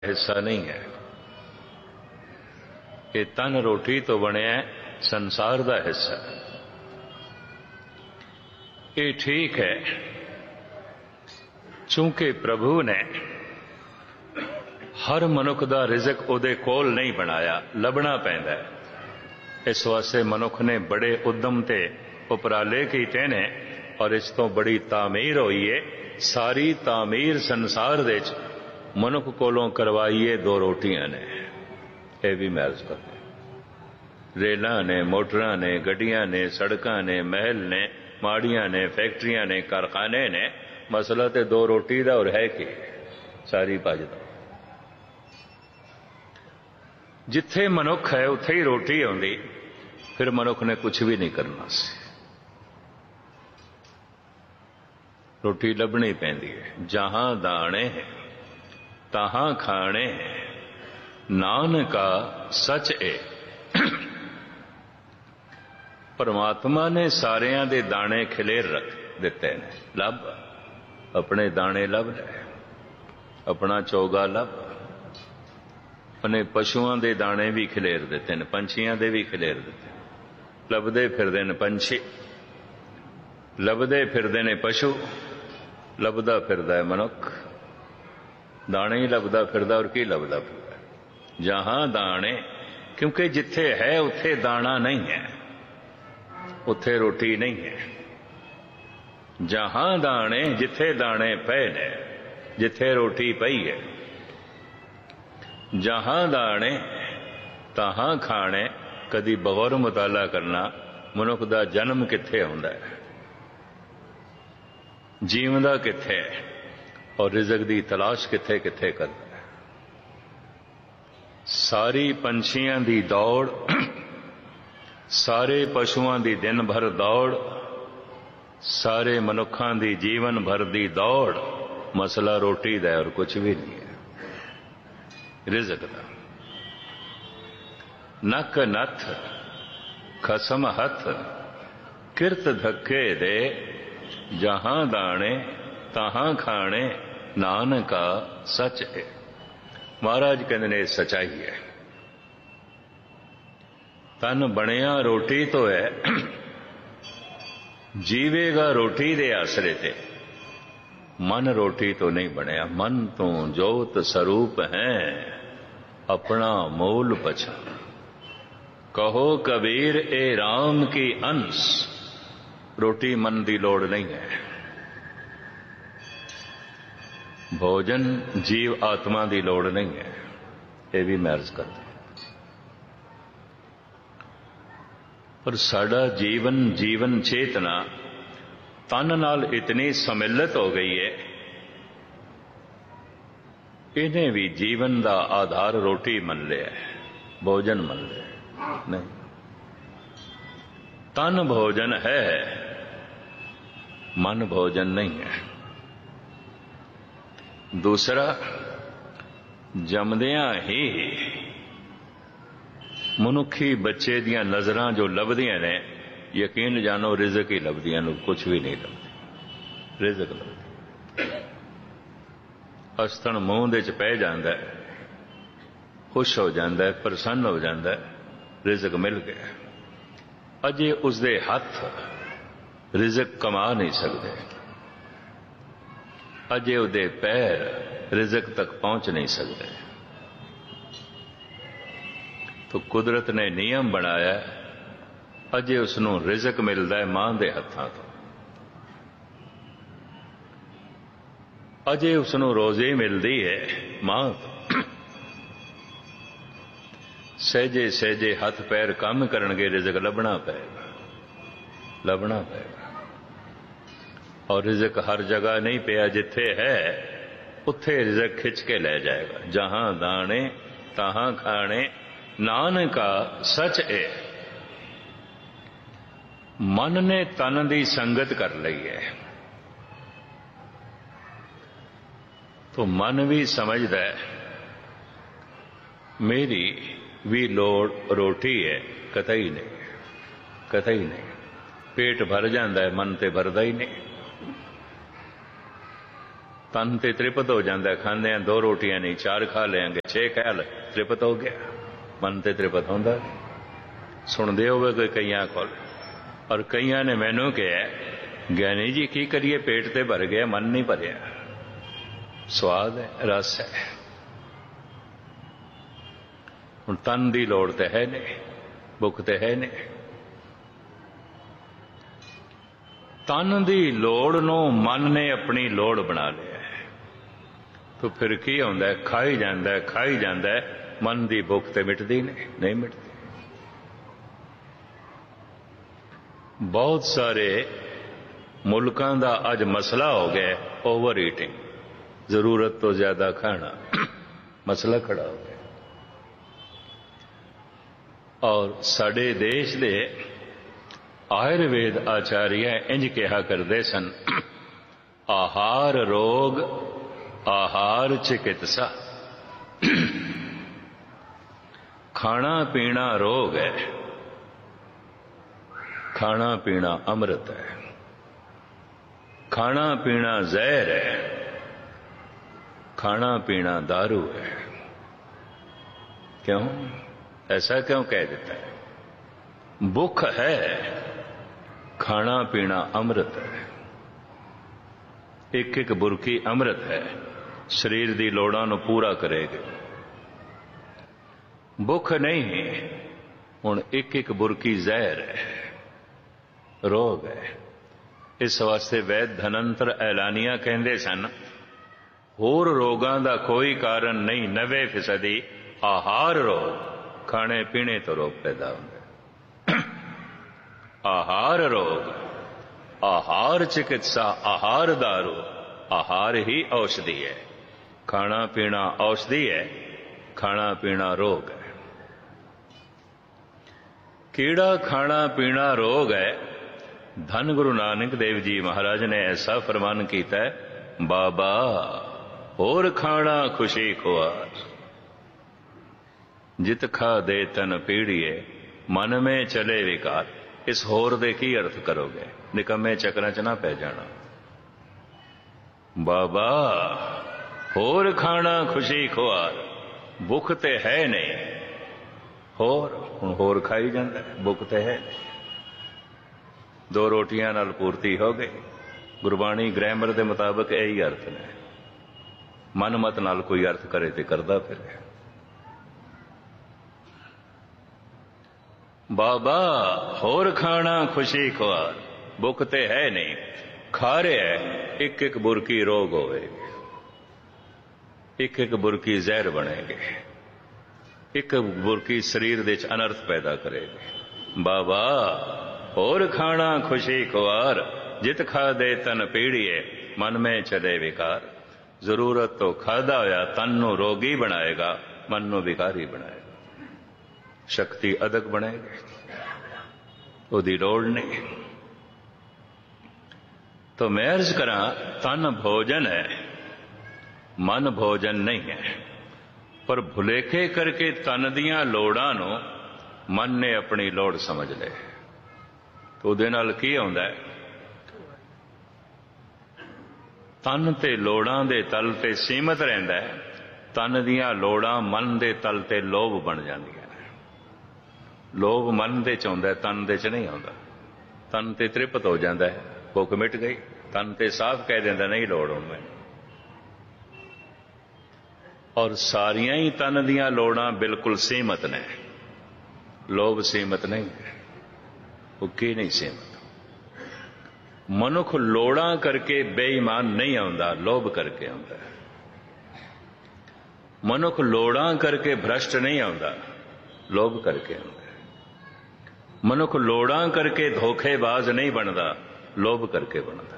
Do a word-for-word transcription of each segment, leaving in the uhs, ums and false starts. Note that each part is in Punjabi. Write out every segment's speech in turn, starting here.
हिस्सा नहीं है। ये तन रोटी तो बनया संसार का हिस्सा। ये ठीक है, चूंकि प्रभु ने हर मनुख का रिजक उहदे कोल नहीं बनाया, लभना पैंदा है। इस वास्ते मनुख ने बड़े उद्यम ते उपराले कीते ने और इस तो बड़ी तामीर होई है। सारी तामीर संसार दे मनुख कोलों करवाईए दो रोटियां ने। यह भी महज करते रेलां ने, मोटरां ने, गड्डियां ने, सड़कां ने, महल ने, माड़ियां ने, फैक्ट्रियां ने, कारखाने ने। मसला तो दो रोटी का और है कि सारी भजदा। जिथे मनुख है उत्थे ही रोटी आउंदी, फिर मनुख ने कुछ भी नहीं करना सी। रोटी लभनी पैंदी है। जहां दाणे तहां खाणे, नानका सच ए। परमात्मा ने सारियां दे दाणे खिलेर रख दिते ने। लभ अपने दाणे लभ ले, अपना चोगा लभ। अपने पशुआं दे दाणे भी खिलेर दिते ने, पंछियां दे भी खिलेर दिते। लभदे फिरदे ने पंछी, लभदे फिरदे ने पशु, लभदा फिरदा है मनुख। दाणे ही लभदा फिरदा और की लभदा फिरदा। जहां दाणे, क्योंकि जिथे है उथे दाना नहीं है, उथे रोटी नहीं है। जहां दाणे, जिथे दाणे पे ने, जिथे रोटी पई है। जहां दाणे तहां खाणे। कदी बगौर मुताला करना मनुख दा जन्म किथे आउंदा है, जीवंदा किथे है और रिजक दी तलाश किथे किथे करदा है। सारी पंछियां दी दौड़, सारे पशुआं दी दिन भर दौड़, सारे मनुखां दी जीवन भर दी दौड़, मसला रोटी दा और कुछ भी नहीं है। रिजक दा नक नथ खसम हथ, किरत धक्के दे। जहां दाणे तहां खाणे, नानका सच है। महाराज कहते ने सच्चाई है। तन बनिया रोटी तो है, जीवेगा रोटी दे आसरे ते। मन रोटी तो नहीं बनया। मन तो जोत स्वरूप है, अपना मूल पछान। कहो कबीर ए राम की अंश। रोटी मन की लोड़ नहीं है। भोजन जीव आत्मा की लोड़ नहीं है। यह भी महर्ज करते। पर साडा जीवन, जीवन चेतना तन नाल इतनी सम्मिलित हो गई है, इन्हें भी जीवन का आधार रोटी मन लिया है, भोजन मन लिया नहीं। तन भोजन है, मन भोजन नहीं है। दूसरा, जमदियां ही मनुखी बच्चे दियां नजरां जो लभदियां ने, यकीन जानो रिजक ही लभदियां, कुछ भी नहीं लभदी। रिजक लभदी, हसतन मूंह दे च पै जांदा है, खुश हो जांदा है, प्रसन्न हो जांदा है, रिजक मिल गया। अजे उसदे हथ रिजक कमा नहीं सकते, अजे उसदे पैर रिजक तक पहुंच नहीं सकते। तो कुदरत ने नियम बनाया, अजे उसनों रिजक मिलता है मां दे हत्थां तो, अजे उसनों रोजी मिलती है मां तो। सहजे सहजे हथ पैर काम करनगे, रिजक लभना पेगा, लभना पेगा। और रिजक हर जगह नहीं पिया, जिथे है उथे रिजक खिंच के ले जाएगा। जहां दाणे तहां खाणे, नानका सच है। मन ने तन की संगत कर ली है, तो मन भी समझदा है मेरी भी लोड़ रोटी है। कतई नहीं, कतई नहीं। पेट भर जाता है, मन ते भरदा ही नहीं। ਤਨ ਤੇ ਤ੍ਰਿਪਤ ਹੋ ਜਾਂਦਾ, ਖਾਂਦੇ ਆ ਦੋ ਰੋਟੀਆਂ ਨਹੀਂ ਚਾਰ ਖਾ ਲਿਆਂਗੇ, ਛੇ ਖਾ ਲੈ, ਤ੍ਰਿਪਤ ਹੋ ਗਿਆ। ਮਨ ਤੇ ਤ੍ਰਿਪਤ ਹੁੰਦਾ। ਸੁਣਦੇ ਹੋਵੇ ਕੋਈ ਕਈਆਂ ਕੋਲ, ਔਰ ਕਈਆਂ ਨੇ ਮੈਨੂੰ ਕਿਹਾ ਗਿਆਨੀ ਜੀ ਕੀ ਕਰੀਏ, ਪੇਟ ਤੇ ਭਰ ਗਿਆ, ਮਨ ਨਹੀਂ ਭਰਿਆ। ਸਵਾਦ ਹੈ, ਰਸ ਹੈ। ਹੁਣ ਤਨ ਦੀ ਲੋੜ ਤੇ ਹੈ ਨਹੀਂ, ਭੁੱਖ ਤੇ ਹੈ ਨਹੀਂ। ਤਨ ਦੀ ਲੋੜ ਨੂੰ ਮਨ ਨੇ ਆਪਣੀ ਲੋੜ ਬਣਾ ਲਿਆ, ਤਾਂ ਫਿਰ ਕੀ ਹੁੰਦਾ? ਖਾਈ ਜਾਂਦਾ ਖਾਈ ਜਾਂਦਾ, ਮਨ ਦੀ ਭੁੱਖ ਤੇ ਮਿਟਦੀ ਨਹੀਂ, ਨਹੀਂ ਮਿਟਦੀ। ਬਹੁਤ ਸਾਰੇ ਮੁਲਕਾਂ ਦਾ ਅੱਜ ਮਸਲਾ ਹੋ ਗਿਆ ਓਵਰ ਈਟਿੰਗ, ਜ਼ਰੂਰਤ ਤੋਂ ਜ਼ਿਆਦਾ ਖਾਣਾ, ਮਸਲਾ ਖੜਾ ਹੋ ਗਿਆ। ਔਰ ਸਾਡੇ ਦੇਸ਼ ਦੇ ਆਯੁਰਵੇਦ ਆਚਾਰੀਆ ਇੰਜ ਕਿਹਾ ਕਰਦੇ ਸਨ, ਆਹਾਰ ਰੋਗ ਆਹਾਰ ਚਿਕਿਤਸਾ। ਖਾਣਾ ਪੀਣਾ ਰੋਗ ਹੈ, ਖਾਣਾ ਪੀਣਾ ਅੰਮ੍ਰਿਤ ਹੈ। ਖਾਣਾ ਪੀਣਾ ਜ਼ਹਿਰ ਹੈ, ਖਾਣਾ ਪੀਣਾ दारू है। क्यों? ऐसा क्यों कह देता है? भूख है, खाना पीना अमृत है। एक एक बुरकी अमृत है, शरीर दी लोड़ां नूं पूरा करेगी। भुख नहीं, हुण एक एक बुरकी जहर है, रोग है। इस वास्ते वैद धनंतर ऐलानिया कहंदे सन, होर रोगां दा कोई कारण नहीं, नवे फीसदी आहार रोग, खाने पीने तो रोग पैदा होंगे। आहार रोग, आहार चिकित्सा, आहार दारू, आहार ही औषधि है। खाना पीना औषधि है, खाना पीना रोग है। कीड़ा खाना पीना रोग है। धन गुरु नानक देव जी महाराज ने ऐसा फरमान किया है, बाबा और खाना खुशी खुआर, जित खा दे तन पीड़िए, मन में चले विकार। इस होर दे की अर्थ करोगे? निकम्मे चक्रां च ना पै जाना। बाबा होर खाना खुशी खुआर, भुख ते है नहीं, होर हुण होर खाई जांदा, भुख ते है नहीं। दो रोटियां नाल पूर्ति हो गई। गुरबाणी ग्रामर के मुताबिक यही अर्थ ने। मन मत नाल कोई अर्थ करे तो करदा फिरे। बाबा होर खाना खुशी खुआर, भुख ते है नहीं, खा रहे है, एक एक बुरकी रोग होएगी, एक एक बुरकी जहर बनेगी, एक बुरकी शरीर दे अनर्थ पैदा करेगी। बाबा और खाना खुशी खुआर, जित खा दे तन पीड़िए, मन में चले विकार। जरूरत तो खादा होया तन नूं रोगी बनाएगा, मन नूं विकारी बनाएगा, शक्ति अदक बनेगी, उहदी लोड़ नहीं। तो मैं अर्ज करा, तन भोजन है, मन भोजन नहीं है। पर भुलेखे करके तन दियां लोड़ां नूं मन ने अपनी लोड़ समझ ले, तो ਉਹਦੇ ਨਾਲ ਕੀ ਹੁੰਦਾ ਹੈ? ਤਨ ਤੇ ਲੋੜਾਂ ਦੇ ਤਲ ਤੇ ਸੀਮਤ ਰਹਿੰਦਾ ਹੈ, ਤਨ ਦੀਆਂ ਲੋੜਾਂ ਮਨ ਦੇ ਤਲ ਤੇ ਲੋਭ ਬਣ ਜਾਂਦੀਆਂ ਨੇ। ਲੋਭ ਮਨ ਦੇ ਚ ਆਉਂਦਾ, ਤਨ ਦੇ ਚ ਨਹੀਂ ਆਉਂਦਾ। ਤਨ ਤੇ ਤ੍ਰਿਪਤ ਹੋ ਜਾਂਦਾ ਹੈ, ਭੁੱਖ ਮਿਟ ਗਈ, ਤਨ ਤੇ ਸਾਫ਼ ਕਹਿ ਦਿੰਦਾ ਨਹੀਂ ਲੋੜ ਹੁਣ ਮੈਨੂੰ। ਔਰ ਸਾਰੀਆਂ ਹੀ ਤਨ ਦੀਆਂ ਲੋੜਾਂ ਬਿਲਕੁਲ ਸੀਮਤ ਨੇ, ਲੋਭ ਸੀਮਤ ਨਹੀਂ ਹੈ, ਭੁੱਖੀ ਨਹੀਂ ਸੀਮਤ। ਮਨੁੱਖ ਲੋੜਾਂ ਕਰਕੇ ਬੇਈਮਾਨ ਨਹੀਂ ਆਉਂਦਾ, ਲੋਭ ਕਰਕੇ ਆਉਂਦਾ। ਮਨੁੱਖ ਲੋੜਾਂ ਕਰਕੇ ਭ੍ਰਸ਼ਟ ਨਹੀਂ ਆਉਂਦਾ, ਲੋਭ ਕਰਕੇ ਆਉਂਦਾ। ਮਨੁੱਖ ਲੋੜਾਂ ਕਰਕੇ ਧੋਖੇਬਾਜ਼ ਨਹੀਂ ਬਣਦਾ, ਲੋਭ ਕਰਕੇ ਬਣਦਾ।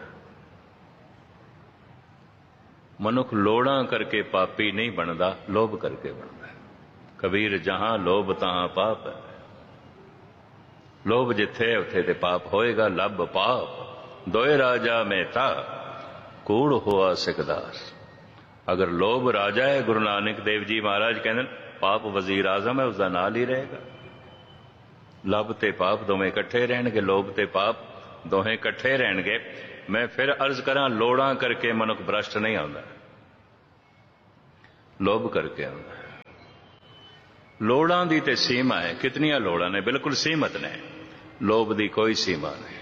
ਮਨੁੱਖ ਲੋੜਾਂ ਕਰਕੇ ਪਾਪੀ ਨਹੀਂ ਬਣਦਾ, ਲੋਭ ਕਰਕੇ ਬਣਦਾ। ਕਬੀਰ ਜਹਾਂ ਲੋਭ ਤਹਾਂ ਪਾਪ ਹੈ। ਲੋਭ ਜਿੱਥੇ ਉੱਥੇ ਤੇ ਪਾਪ ਹੋਏਗਾ। ਲੱਭ ਪਾਪ ਦੋਏ ਰਾਜਾ ਮਹਿਤਾ, ਕੂੜ ਹੋਆ ਸਿਕਦਾਰ। ਅਗਰ ਲੋਭ ਰਾਜਾ ਹੈ, ਗੁਰੂ ਨਾਨਕ ਦੇਵ ਜੀ ਮਹਾਰਾਜ ਕਹਿੰਦੇ ਪਾਪ ਵਜ਼ੀਰ ਆਜ਼ਮ ਹੈ, ਉਸਦਾ ਨਾਲ ਹੀ ਰਹੇਗਾ। ਲੱਭ ਤੇ ਪਾਪ ਦੋਵੇਂ ਇਕੱਠੇ ਰਹਿਣਗੇ, ਲੋਭ ਤੇ ਪਾਪ ਦੋਵੇਂ ਇਕੱਠੇ ਰਹਿਣਗੇ। मैं फिर अर्ज करा, लोड़ां करके मनुख भ्रष्ट नहीं आंदा, लोभ करके आंदा। लोड़ां दी ते सीमा है, कितनियां लोड़ां ने, बिल्कुल सीमित ने, लोभ दी कोई सीमा नहीं।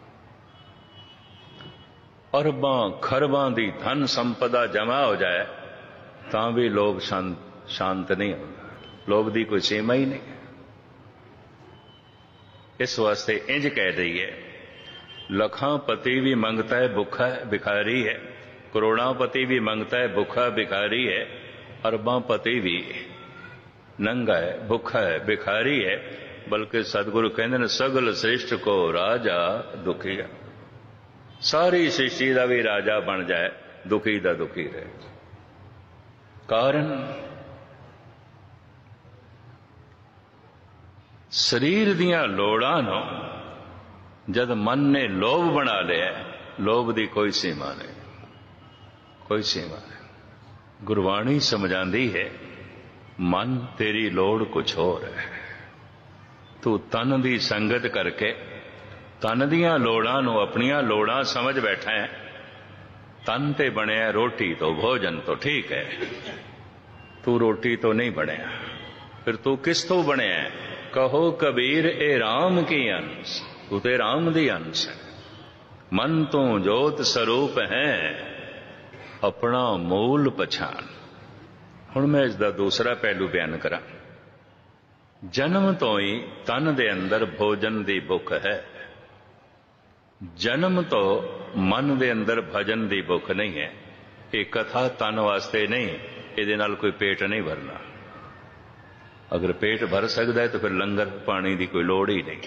अरबां खरबां दी धन संपदा जमा हो जाए तां भी लोभ शांत शांत नहीं होता, लोभ दी कोई सीमा ही नहीं। इस वास्ते इंज कह दईए, लखां पति भी मंगता है भुखा है भिखारी है, करोड़ां पति भी मंगता है भुखा भिखारी है, अरबां पति भी नंगा है भुखा है भिखारी है। बल्कि सतगुरु कहते हैं, सगल सृष्ट को राजा दुखी है। सारी सृष्टि का भी राजा बन जाए, दुखी दा दुखी रहे। कारण शरीर दियां लोड़ां नूं जद मन ने लोभ बना लिया, लोभ दी कोई सीमा नहीं, कोई सीमा नहीं। गुरबाणी समझांदी है, मन तेरी लोड़ कुछ होर है। तू तन दी संगत करके तन दियां लोड़ां नूं अपनियां लोड़ां समझ बैठा है। तन ते बनिया रोटी तो भोजन तो ठीक है, तू रोटी तो नहीं बनिया, फिर तू किस तो बनिया? कहो कबीर ए राम की अंश, तू ते राम दी अंश है। मन तू जोत स्वरूप है, अपना मूल पछाण। हुण मैं इसका दूसरा पहलू बयान करा। जन्म तो ही तन दे अंदर भोजन दी भुख है, जन्म तो मन दे अंदर भजन दी भुख नहीं है। ये कथा तन वास्ते नहीं, ये नाल कोई पेट नहीं भरना। अगर पेट भर सकता है तो फिर लंगर पानी की कोई लोड़ ही नहीं।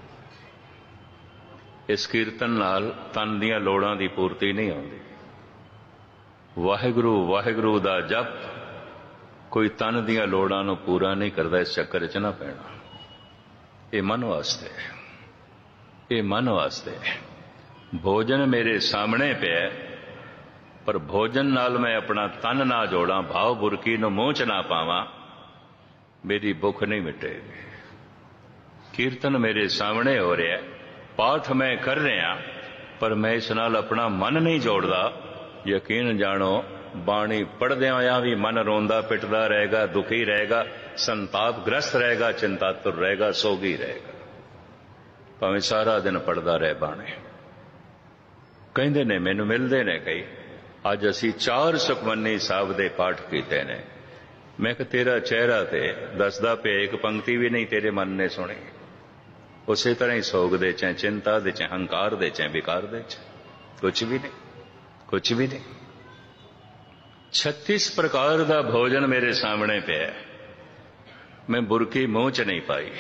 इस कीर्तन नाल तन दियां लोड़ां दी पूर्ति नहीं होंदी। वाहिगुरु वाहिगुरु दा जप कोई तन दियां लोड़ां नूं पूरा नहीं करता, इस चक्कर च ना पैना। ये मन वास्ते, ये मन वास्ते। भोजन मेरे सामने पे, पर भोजन नाल मैं अपना तन ना जोड़ा, भाव बुरकी नूं मूंह च ना पावां, मेरी भुख नहीं मिटेगी। कीर्तन मेरे सामने हो रहा है, पाठ मैं कर रहा, पर मैं इस नाल अपना मन नहीं जोड़दा। यकीन जानो, बाणी पढ़दे होया भी मन रोंदा पिटदा रहेगा, दुखी रहेगा, संतापग्रस्त रहेगा, चिंतातुर रहेगा, सोगी रहेगा, भावें सारा दिन पढ़दा रहे बाणी। कहंदे ने, मैनू मिलदे ने कई, अज असी चार सुखमनी साहब दे पाठ कीते ने। मैं कि तेरा चेहरा ते दसदा पे एक पंक्ति भी नहीं तेरे मन ने सुनी। उसी तरह ही सोग दे चाहे चिंता दे चाहे हंकार दे चाहे विकार दे चाहे कुछ भी नहीं, कुछ भी नहीं। छत्तीस प्रकार का भोजन मेरे सामने पे है, मैं बुरकी मुंह च नहीं पाई।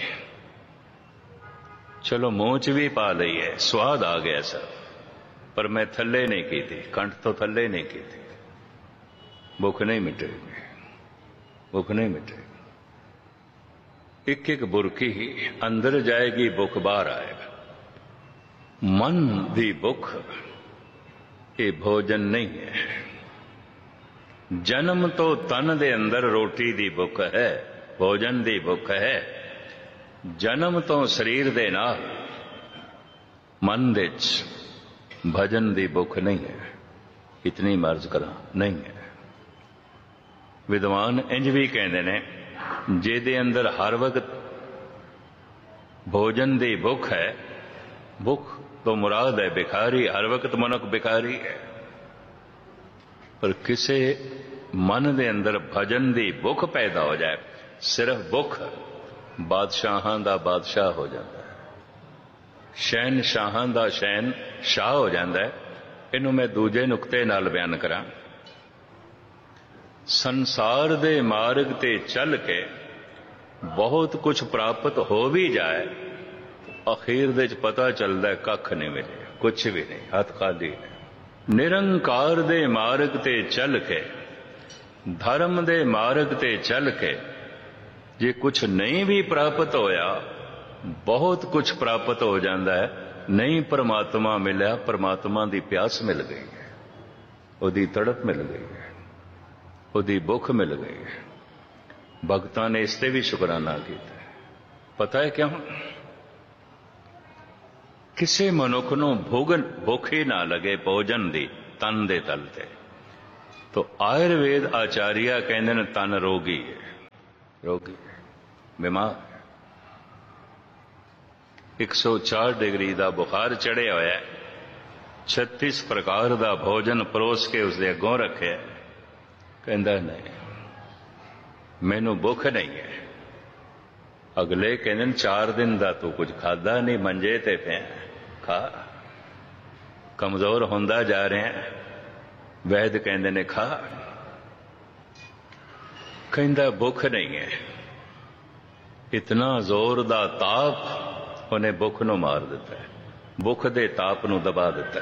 चलो मुंह च भी पा लई है, स्वाद आ गया सब, पर मैं थल्ले नहीं की थी, कंठ तो थल्ले नहीं की थी। भुख नहीं मिटेगी, भुख नहीं मिटेगी। एक एक बुरकी ही अंदर जाएगी, भुख बाहर आएगा। मन दी भुख ये भोजन नहीं है। जन्म तो तन दे अंदर रोटी दी भुख है, भोजन दी भुख है। जन्म तो शरीर दे नाल मन दे भजन दी भुख नहीं है। इतनी मर्ज करा नहीं है। विद्वान इंज भी कहते ने, जेदे अंदर हर वक्त भोजन दी भुख है, भुख तो मुराद है भिखारी, हर वक्त मनुख भिखारी है। पर किसे मन दे अंदर भजन दी भुख पैदा हो जाए, सिर्फ भुख, बादशाहां दा बादशाह हो जाता है, शहनशाहां दा शहन शाह हो जाता है। इनू मैं दूजे नुकते नाल बयान करा। संसार दे मार्ग ते चल के बहुत कुछ प्राप्त हो भी जाए, अखीर दे पता चलता है कख नहीं मिले, कुछ भी नहीं, हाथ खाली ने। निरंकार दे मार्ग ते चल के, धर्म दे मार्ग ते चल के जे कुछ नहीं भी प्राप्त होया, बहुत कुछ प्राप्त हो जाता है। नहीं परमात्मा मिला, परमात्मा दी प्यास मिल गई है, उहदी तड़प मिल गई है, उहदी भुख मिल गई है। भगतां ने इसते भी शुकराना किया। पता है क्यों? ਕਿਸੇ ਮਨੁੱਖ ਨੂੰ ਭੁੱਖ ਭੁੱਖ ਹੀ ਨਾ ਲੱਗੇ ਭੋਜਨ ਦੀ ਤਨ ਦੇ ਤਲ ਤੇ। ਤੋ ਆਯੁਰਵੇਦ ਆਚਾਰੀਆ ਕਹਿੰਦੇ ਨੇ ਤਨ ਰੋਗੀ ਹੈ, ਰੋਗੀ ਬਿਮਾਰ। ਇੱਕ ਸੌ ਚਾਰ ਡਿਗਰੀ ਦਾ ਬੁਖਾਰ ਚੜਿਆ ਹੋਇਆ, ਛੱਤੀਸ ਪ੍ਰਕਾਰ ਦਾ ਭੋਜਨ ਪਰੋਸ ਕੇ ਉਸਦੇ ਅੱਗੋਂ ਰੱਖਿਆ, ਕਹਿੰਦਾ ਨਹੀਂ ਮੈਨੂੰ ਭੁੱਖ ਨਹੀਂ ਹੈ। ਅਗਲੇ ਕਹਿੰਦੇ ਨੇ ਚਾਰ ਦਿਨ ਦਾ ਤੂੰ ਕੁਝ ਖਾਦਾ ਨਹੀਂ, ਮੰਜੇ ਤੇ ਪਿਆ, ਖਾ, ਕਮਜ਼ੋਰ ਹੁੰਦਾ ਜਾ ਰਿਹਾ। ਵੈਦ ਕਹਿੰਦੇ ਨੇ ਖਾ, ਕਹਿੰਦਾ ਭੁੱਖ ਨਹੀਂ ਹੈ। ਇਤਨਾ ਜ਼ੋਰ ਦਾ ਤਾਪ ਉਹਨੇ ਭੁੱਖ ਨੂੰ ਮਾਰ ਦਿੱਤਾ, ਭੁੱਖ ਦੇ ਤਾਪ ਨੂੰ ਦਬਾ ਦਿੱਤਾ।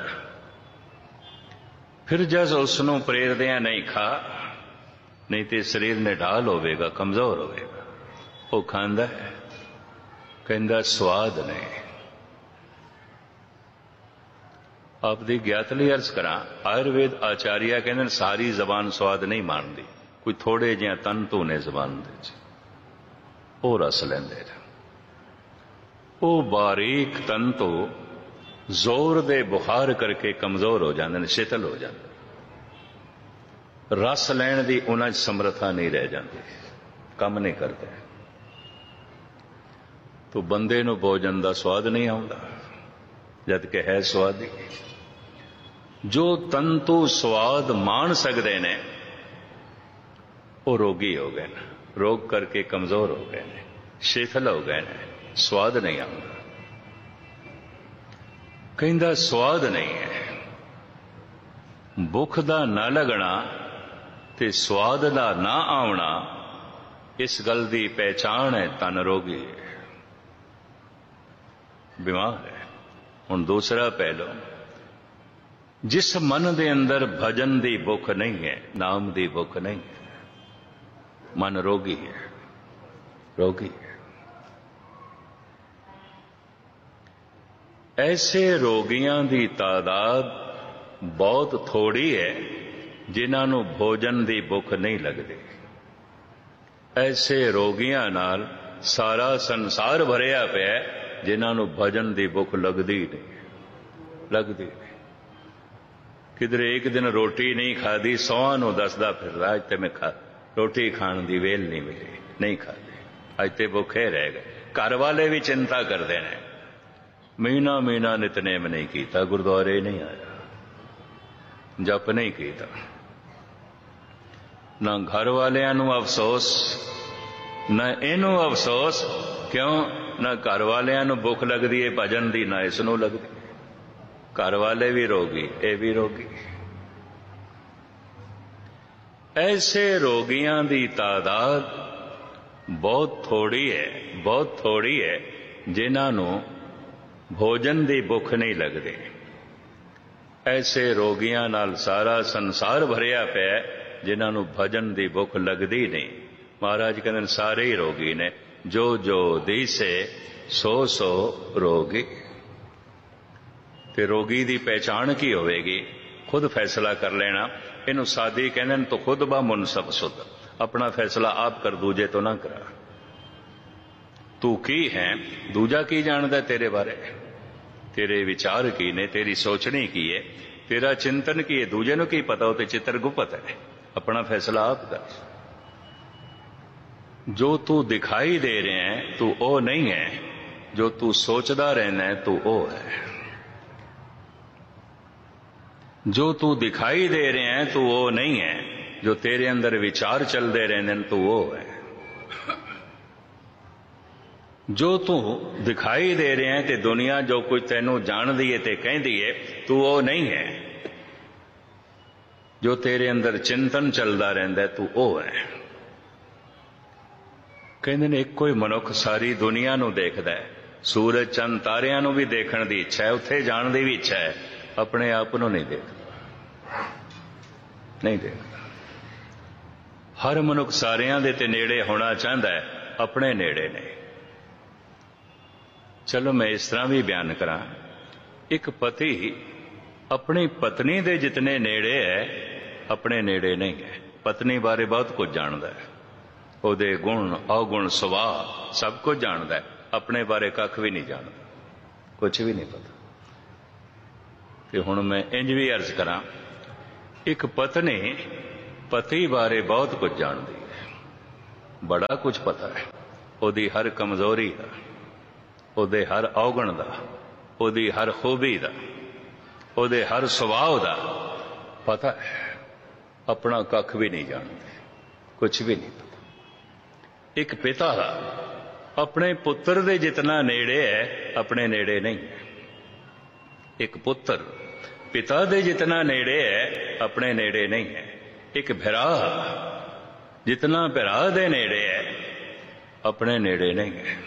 ਫਿਰ ਜਦ ਉਸ ਨੂੰ ਪ੍ਰੇਰਦਿਆਂ ਨਹੀਂ ਖਾ, ਨਹੀਂ ਤੇ ਸਰੀਰ ਨੇ ਢਾਲ ਹੋਵੇਗਾ, ਕਮਜ਼ੋਰ ਹੋਵੇਗਾ। ਉਹ ਖਾਂਦਾ ਹੈ, ਕਹਿੰਦਾ ਸਵਾਦ ਨਹੀਂ। ਆਪ ਦੀ ਗਿਆਤ ਲਈ ਅਰਜ਼ ਕਰਾਂ, ਆਯੁਰਵੇਦ ਆਚਾਰੀਆ ਕਹਿੰਦੇ ਨੇ ਸਾਰੀ ਜ਼ਬਾਨ ਸਵਾਦ ਨਹੀਂ ਮਾਣਦੀ, ਕੋਈ ਥੋੜੇ ਜਿਹਾ ਤੰਤੂ ਨੇ ਜ਼ਬਾਨ ਦੇ ਚ, ਉਹ ਰਸ ਲੈਂਦੇ ਨੇ। ਉਹ ਬਾਰੀਕ ਤੰਤੂ ਜ਼ੋਰ ਦੇ ਬੁਖਾਰ ਕਰਕੇ ਕਮਜ਼ੋਰ ਹੋ ਜਾਂਦੇ ਨੇ, ਸ਼ਿਥਲ ਹੋ ਜਾਂਦੇ, ਰਸ ਲੈਣ ਦੀ ਉਹਨਾਂ 'ਚ ਸਮਰੱਥਾ ਨਹੀਂ ਰਹਿ ਜਾਂਦੀ, ਕੰਮ ਨਹੀਂ ਕਰਦੇ। ਤੋ ਬੰਦੇ ਨੂੰ ਭੋਜਨ ਦਾ ਸਵਾਦ ਨਹੀਂ ਆਉਂਦਾ, ਜਦ ਕਿ ਹੈ ਸਵਾਦੀ। ਜੋ ਤੰਤੂ ਸਵਾਦ ਮਾਣ ਸਕਦੇ ਨੇ ਉਹ ਰੋਗੀ ਹੋ ਗਏ ਨੇ, ਰੋਗ ਕਰਕੇ ਕਮਜ਼ੋਰ ਹੋ ਗਏ ਨੇ, ਸ਼ਿਥਲ ਹੋ ਗਏ ਨੇ, ਸਵਾਦ ਨਹੀਂ ਆਉਂਦਾ। ਕਹਿੰਦਾ ਸਵਾਦ ਨਹੀਂ ਹੈ। ਭੁੱਖ ਦਾ ਨਾ ਲੱਗਣਾ ਤੇ ਸਵਾਦ ਦਾ ਨਾ ਆਉਣਾ, ਇਸ ਗੱਲ ਦੀ ਪਹਿਚਾਣ ਹੈ ਤਨ ਰੋਗੀ ਹੈ, ਬਿਮਾਰ ਹੈ। ਹੁਣ ਦੂਸਰਾ ਪਹਿਲੂ, ਜਿਸ ਮਨ ਦੇ ਅੰਦਰ ਭਜਨ ਦੀ ਭੁੱਖ ਨਹੀਂ ਹੈ, ਨਾਮ ਦੀ ਭੁੱਖ ਨਹੀਂ ਹੈ, ਮਨ ਰੋਗੀ ਹੈ, ਰੋਗੀ ਹੈ। ਐਸੇ ਰੋਗੀਆਂ ਦੀ ਤਾਦਾਦ ਬਹੁਤ ਥੋੜੀ ਹੈ ਜਿਨ੍ਹਾਂ ਨੂੰ ਭੋਜਨ ਦੀ ਭੁੱਖ ਨਹੀਂ ਲੱਗਦੀ। ਐਸੇ ਰੋਗੀਆਂ ਨਾਲ ਸਾਰਾ ਸੰਸਾਰ ਭਰਿਆ ਪਿਆ ਜਿਨ੍ਹਾਂ ਨੂੰ ਭਜਨ ਦੀ ਭੁੱਖ ਲੱਗਦੀ ਨਹੀਂ, ਲੱਗਦੀ ਨਹੀਂ। ਕਿਧਰੇ ਇੱਕ ਦਿਨ ਰੋਟੀ ਨਹੀਂ ਖਾਦੀ, ਸੌਹਾਂ ਨੂੰ ਦੱਸਦਾ ਫਿਰਦਾ ਅੱਜ ਤੇ ਮੈਂ ਖਾ ਰੋਟੀ ਖਾਣ ਦੀ ਵੇਲ ਨਹੀਂ ਮਿਲੀ, ਨਹੀਂ ਖਾਦੀ, ਅੱਜ ਤੇ ਭੁੱਖੇ ਰਹਿ ਗਏ। ਘਰ ਵਾਲੇ ਵੀ ਚਿੰਤਾ ਕਰਦੇ ਨੇ, ਮਹੀਨਾ ਮਹੀਨਾ ਨਿਤਨੇਮ ਨਹੀਂ ਕੀਤਾ, ਗੁਰਦੁਆਰੇ ਨਹੀਂ ਆਇਆ, ਜਪ ਨਹੀਂ ਕੀਤਾ। ਨਾ ਘਰ ਵਾਲਿਆਂ ਨੂੰ ਅਫਸੋਸ, ਨਾ ਇਹਨੂੰ ਅਫਸੋਸ, ਕਿਉਂ? ਨਾ ਘਰ ਵਾਲਿਆਂ ਨੂੰ ਭੁੱਖ ਲੱਗਦੀ ਹੈ ਭਜਨ ਦੀ, ਨਾ ਇਸ ਨੂੰ ਲੱਗਦੀ। ਘਰ ਵਾਲੇ ਵੀ ਰੋਗੀ, ਇਹ ਵੀ ਰੋਗੀ। ਐਸੇ ਰੋਗੀਆਂ ਦੀ ਤਾਦਾਦ ਬਹੁਤ ਥੋੜੀ ਹੈ, ਬਹੁਤ ਥੋੜੀ ਹੈ ਜਿਨ੍ਹਾਂ ਨੂੰ ਭੋਜਨ ਦੀ ਭੁੱਖ ਨਹੀਂ ਲੱਗਦੀ। ਐਸੇ ਰੋਗੀਆਂ ਨਾਲ ਸਾਰਾ ਸੰਸਾਰ ਭਰਿਆ ਪਿਆ ਜਿਨ੍ਹਾਂ ਨੂੰ ਭਜਨ ਦੀ ਭੁੱਖ ਲੱਗਦੀ ਨਹੀਂ। ਮਹਾਰਾਜ ਕਹਿੰਦੇ ਨੇ ਸਾਰੇ ਹੀ ਰੋਗੀ ਨੇ, ਜੋ ਜੋ ਦੀਸੇ ਸੋ ਸੋ ਰੋਗੀ। ਤੇ ਰੋਗੀ ਦੀ ਪਹਿਚਾਣ ਕੀ ਹੋਵੇਗੀ? ਖੁਦ ਫੈਸਲਾ ਕਰ ਲੈਣਾ। ਇਹਨੂੰ ਸਾਦੀ ਕਹਿੰਦੇ ਨੇ, ਤੋ ਖੁਦ ਬਾ ਮੁਨਸਬ ਸੁਧ, ਆਪਣਾ ਫੈਸਲਾ ਆਪ ਕਰ, ਦੂਜੇ ਤੋਂ ਨਾ ਕਰਾ। ਤੂੰ ਕੀ ਹੈ, ਦੂਜਾ ਕੀ ਜਾਣਦਾ ਤੇਰੇ ਬਾਰੇ? ਤੇਰੇ ਵਿਚਾਰ ਕੀ ਨੇ, ਤੇਰੀ ਸੋਚਣੀ ਕੀ ਹੈ, ਤੇਰਾ ਚਿੰਤਨ ਕੀ ਹੈ, ਦੂਜੇ ਨੂੰ ਕੀ ਪਤਾ? ਉਹ ਤੇ ਚਿੱਤਰ ਗੁਪਤ ਹੈ। ਆਪਣਾ ਫੈਸਲਾ ਆਪ ਕਰ। ਜੋ ਤੂੰ ਦਿਖਾਈ ਦੇ ਰਿਹਾ ਹੈ ਤੂੰ ਉਹ ਨਹੀਂ ਹੈ, ਜੋ ਤੂੰ ਸੋਚਦਾ ਰਹਿਣਾ ਹੈ ਤੂੰ ਉਹ ਹੈ। ਜੋ ਤੂੰ ਦਿਖਾਈ ਦੇ ਰਿਹਾ ਹੈ ਤੂੰ ਉਹ ਨਹੀਂ ਹੈ, ਜੋ ਤੇਰੇ ਅੰਦਰ ਵਿਚਾਰ ਚੱਲਦੇ ਰਹਿੰਦੇ ਨੇ ਤੂੰ ਉਹ ਹੈ। ਜੋ ਤੂੰ ਦਿਖਾਈ ਦੇ ਰਿਹਾ ਹੈ ਤੇ ਦੁਨੀਆ ਜੋ ਕੁਝ ਤੈਨੂੰ ਜਾਣਦੀ ਹੈ ਤੇ ਕਹਿੰਦੀ ਹੈ ਤੂੰ ਉਹ ਨਹੀਂ ਹੈ। ਜੋ ਤੇਰੇ ਅੰਦਰ ਚਿੰਤਨ ਚੱਲਦਾ ਰਹਿੰਦਾ ਹੈ ਤੂੰ ਉਹ ਹੈ। ਕਹਿੰਦੇ ਨੇ ਇੱਕੋ ਹੀ ਮਨੁੱਖ ਸਾਰੀ ਦੁਨੀਆ ਨੂੰ ਦੇਖਦਾ ਹੈ, ਸੂਰਜ ਚੰਦ ਤਾਰਿਆਂ ਨੂੰ ਵੀ ਦੇਖਣ ਦੀ ਇੱਛਾ ਹੈ, ਉੱਥੇ ਜਾਣ ਦੀ ਵੀ ਇੱਛਾ ਹੈ, ਆਪਣੇ ਆਪ ਨੂੰ ਨਹੀਂ ਦੇਖਦਾ, ਨਹੀਂ ਦੇਖਦਾ। ਹਰ ਮਨੁੱਖ ਸਾਰਿਆਂ ਦੇ ਤੇ ਨੇੜੇ ਹੋਣਾ ਚਾਹੁੰਦਾ ਹੈ, ਆਪਣੇ ਨੇੜੇ ਨਹੀਂ। ਚਲੋ ਮੈਂ ਇਸ ਤਰ੍ਹਾਂ ਵੀ ਬਿਆਨ ਕਰਾਂ, ਇੱਕ ਪਤੀ ਆਪਣੀ ਪਤਨੀ ਦੇ ਜਿਤਨੇ ਨੇੜੇ ਹੈ ਆਪਣੇ ਨੇੜੇ ਨਹੀਂ ਹੈ। ਪਤਨੀ ਬਾਰੇ ਬਹੁਤ ਕੁਝ ਜਾਣਦਾ ਹੈ, ਉਹਦੇ ਗੁਣ ਔਗੁਣ ਸੁਭਾਅ ਸਭ ਕੁਝ ਜਾਣਦਾ ਹੈ, ਆਪਣੇ ਬਾਰੇ ਕੱਖ ਵੀ ਨਹੀਂ ਜਾਣਦਾ, ਕੁਝ ਵੀ ਨਹੀਂ ਪਤਾ। ਤੇ ਹੁਣ ਮੈਂ ਇੰਜ ਵੀ अर्ज ਕਰਾਂ, ਇੱਕ ਪਤਨੀ ਪਤੀ ਬਾਰੇ ਬਹੁਤ ਕੁਝ ਜਾਣਦੀ ਹੈ, ਬੜਾ ਕੁਝ ਪਤਾ ਹੈ, ਉਹਦੀ ਹਰ ਕਮਜ਼ੋਰੀ ਦਾ, ਉਹਦੇ ਹਰ ਔਗਣ ਦਾ, ਉਹਦੀ ਹਰ ਖੂਬੀ ਦਾ, ਉਹਦੇ ਹਰ ਸੁਭਾਅ ਦਾ ਪਤਾ ਹੈ। ਆਪਣਾ ਕੱਖ ਵੀ ਨਹੀਂ ਜਾਣਦੇ, ਕੁਝ ਵੀ ਨਹੀਂ ਪਤਾ। ਇੱਕ ਪਿਤਾ ਆਪਣੇ ਪੁੱਤਰ ਦੇ ਜਿਤਨਾ ਨੇੜੇ ਹੈ, ਆਪਣੇ ਨੇੜੇ ਨਹੀਂ ਹੈ। ਇੱਕ ਪੁੱਤਰ ਪਿਤਾ ਦੇ ਜਿਤਨਾ ਨੇੜੇ ਹੈ, ਆਪਣੇ ਨੇੜੇ ਨਹੀਂ ਹੈ। ਇੱਕ ਭਰਾ ਜਿਤਨਾ ਭਰਾ ਦੇ ਨੇੜੇ ਹੈ, ਆਪਣੇ ਨੇੜੇ ਨਹੀਂ ਹੈ।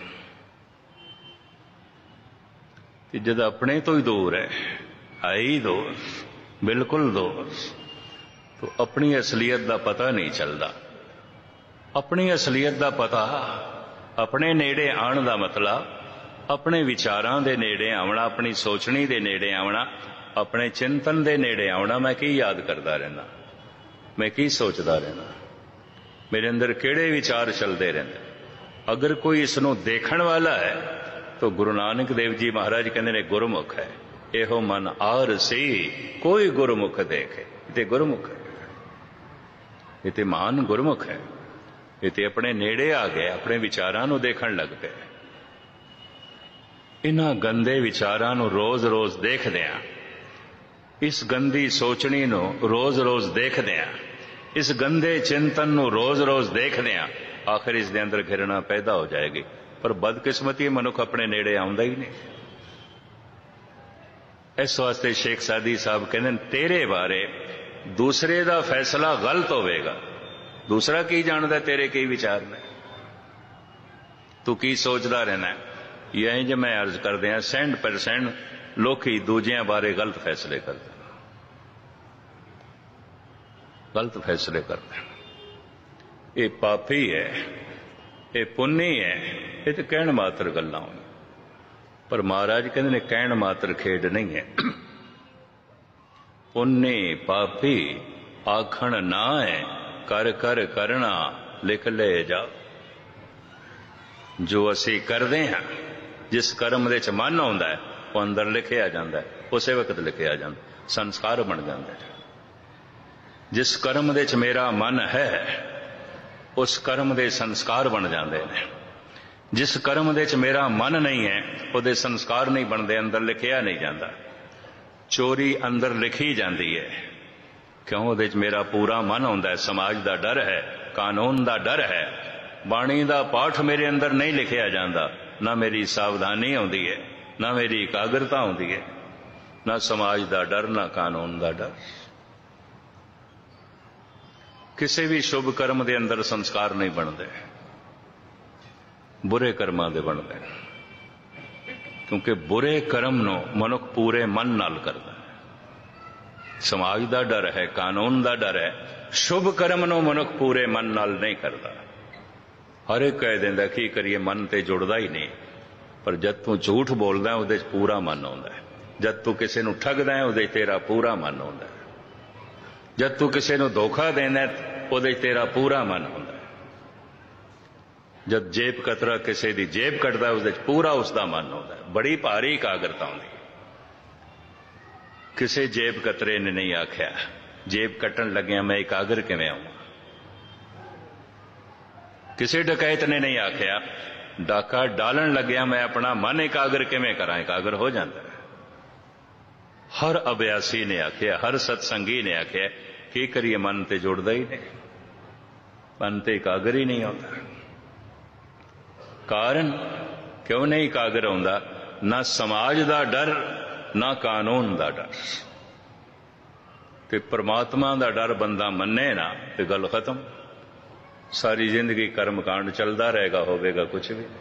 ਤੇ ਜਦ ਆਪਣੇ ਤੋਂ ਹੀ ਦੂਰ ਹੈ, ਹੈ ਹੀ ਦੂਰ, ਬਿਲਕੁਲ ਦੂਰ, तो अपनी असलियत का पता नहीं चलता। अपनी असलियत का पता, अपने नेड़े आने का मतलब अपने विचारां दे नेड़े आना, अपनी सोचनी दे नेड़े आना, अपने चिंतन दे नेड़े आना। मैं की याद करता रहना, मैं की सोचता रहना, मेरे अंदर किहड़े विचार चलते रहते। अगर कोई इसनों देखण वाला है तो गुरु नानक देव जी महाराज कहते ने गुरमुख है। एहो मन आर सी कोई गुरमुख देखे, ते गुरमुख है, ये तो महान गुरमुख है। ये तो अपने नेड़े आ गए, अपने विचारां नूं देखण लग पे। इन्हां गंदे विचारां नूं रोज रोज देखदियां, इस गंदी सोचनी नूं रोज रोज देखदियां, इस गंदे चिंतन नूं रोज रोज देखदियां आखिर इस दे अंदर घिरना पैदा हो जाएगी। पर बदकिस्मती मनुख अपने नेड़े आउंदा ही नहीं। इस वास्ते शेख सादी साहब कहते तेरे बारे दूसरे का फैसला गलत होवेगा। दूसरा की जानता तेरे की विचार ने, तू की सोचता रहना है। यही जो मैं अर्ज कर दिया, सेंट परसेंट लोग ही दूजिया बारे गलत फैसले करते, गलत फैसले करते। ये पापी है, ये पुन्नी है, ये तो कहण मात्र गल्लां होईं। पर महाराज कहते ने कहण मात्र खेड नहीं है। पुन्नी पापी आखण ना है, कर कर करना लिख ले जा। जो असी करते हैं, जिस कर्म दे च मन आउंदा है, वो अंदर लिखिया जाता है, उसे वक्त लिखिया जाता, संस्कार बन जाता है। जिस कर्म दे च मेरा मन है, उस कर्म दे संस्कार बन जाते हैं। जिस कर्म दे च मेरा मन नहीं है, उहदे संस्कार नहीं बनते, अंदर लिखिया नहीं जाता। चोरी अंदर लिखी जाती है, क्यों? उहदे च मेरा पूरा मन आउंदा है, समाज का डर है, कानून का डर है। बाणी का पाठ मेरे अंदर नहीं लिखिया जाता, ना मेरी सावधानी आउंदी है, ना मेरी एकाग्रता आउंदी है, ना समाज का डर, ना कानून का डर। किसी भी शुभ कर्म के अंदर संस्कार नहीं बनते, बुरे कर्मां दे बनते। क्योंकि बुरे कर्म नो मनुख पूरे मन नाल करता है। समाज का डर है, कानून का डर है। शुभ कर्म नो मनुख पूरे मन नाल नहीं करता। हर एक कह देंदा की करिए, मन ते जुड़दा ही नहीं। पर जद तू झूठ बोलदा है, उहदे च पूरा मन आउंदा है। जद तू किसी नूं ठगदा है, उहदे च तेरा पूरा मन आउंदा है। जद तू किसी नूं धोखा देंदा है, उहदे च तेरा पूरा मन आउंदा है। जब जेब कतरा किसी की जेब कटदा है, उस पूरा उसका मन होता है। बड़ी भारी एकाग्रता होती। किसी जेब कतरे ने नहीं आख्या जेब कटन लग्या मैं एकाग्र किवें आवां। किसी डकैत ने नहीं आख्या डाका डालन लग्या मैं अपना मन एकाग्र किवें करां, एकाग्र हो जाता है। हर अभ्यासी ने आख्या, हर सत्संगी ने आख्या की करिए, मन ते जुड़दा ही नहीं, मन ते एकाग्र ही नहीं होता। कारण क्यों नहीं एकाग्र होंदा? ना समाज का डर, ना कानून का डर। ते परमात्मा का डर बंदा मन्ने ना ते गल खत्म। सारी जिंदगी कर्म कांड चलता रहेगा, होवेगा कुछ भी।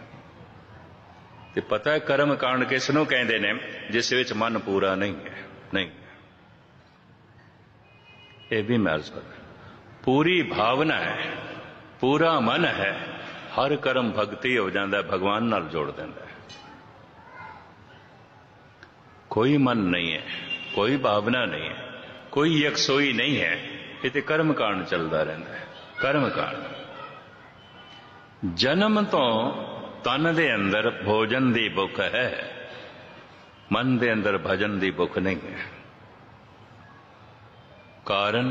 ते पता है कर्म कांड किसनों कहते ने? जिस विच मन पूरा नहीं है। नहीं, ये भी मैं अर्ज कर, पूरी भावना है, पूरा मन है, हर कर्म भगती हो जाता है, भगवान नाल जोड़ देता है। कोई मन नहीं है, कोई भावना नहीं है, कोई यकसोई नहीं है, ये तो कर्म कांड चलता रहता है। कर्म कांड जन्म तो तन दे अंदर भोजन दी भुख है, मन दे अंदर भजन दी भुख नहीं है। कारण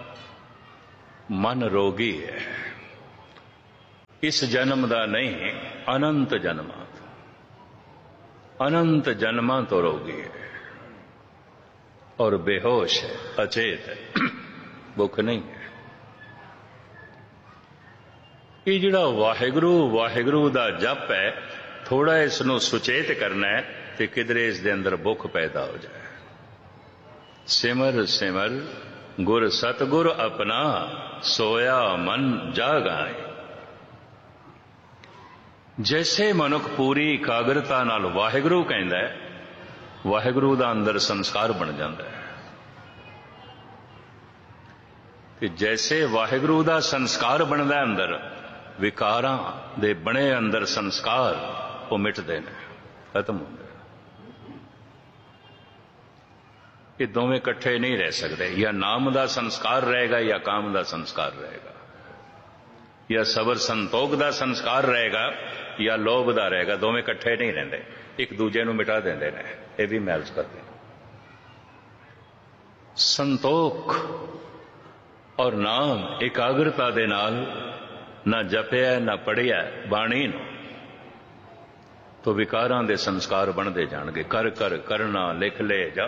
मन रोगी है, इस जन्म दा नहीं, अनंत जन्मां तो अनंत जन्मां तो रोगी है और बेहोश है, अचेत है, भुख नहीं है। ये जिहड़ा वाहिगुरू वाहिगुरू दा जप है, थोड़ा इसनूं सुचेत करना है ते किधरे इस दे अंदर भुख पैदा हो जाए। सिमर सिमर गुर सतगुर अपना, सोया मन जागाए। जैसे मनुख पूरी एकाग्रता नाल वाहिगुरू कहंदा है, वाहिगुरू दा अंदर संस्कार बन जाता है। कि जैसे वाहिगुरू दा संस्कार बनदा अंदर, विकारां दे बने अंदर संस्कार वो मिटदे ने, खत्म होंदे। ये दोवें इकट्ठे नहीं रह सकते। या नाम दा संस्कार रहेगा या काम दा संस्कार रहेगा, या सबर संतोख दा संस्कार रहेगा या लोभ दा रहेगा। दोवें इकट्ठे नहीं रहंदे, एक दूजे नूं मिटा देंदे ने, ये भी मैल्स करदे। संतोख और नाम एकाग्रता दे नाल ना जपिया ना पढ़िया बाणी नूं, तो विकारां दे संस्कार बनते जाणगे। कर कर करना लिख ले जा,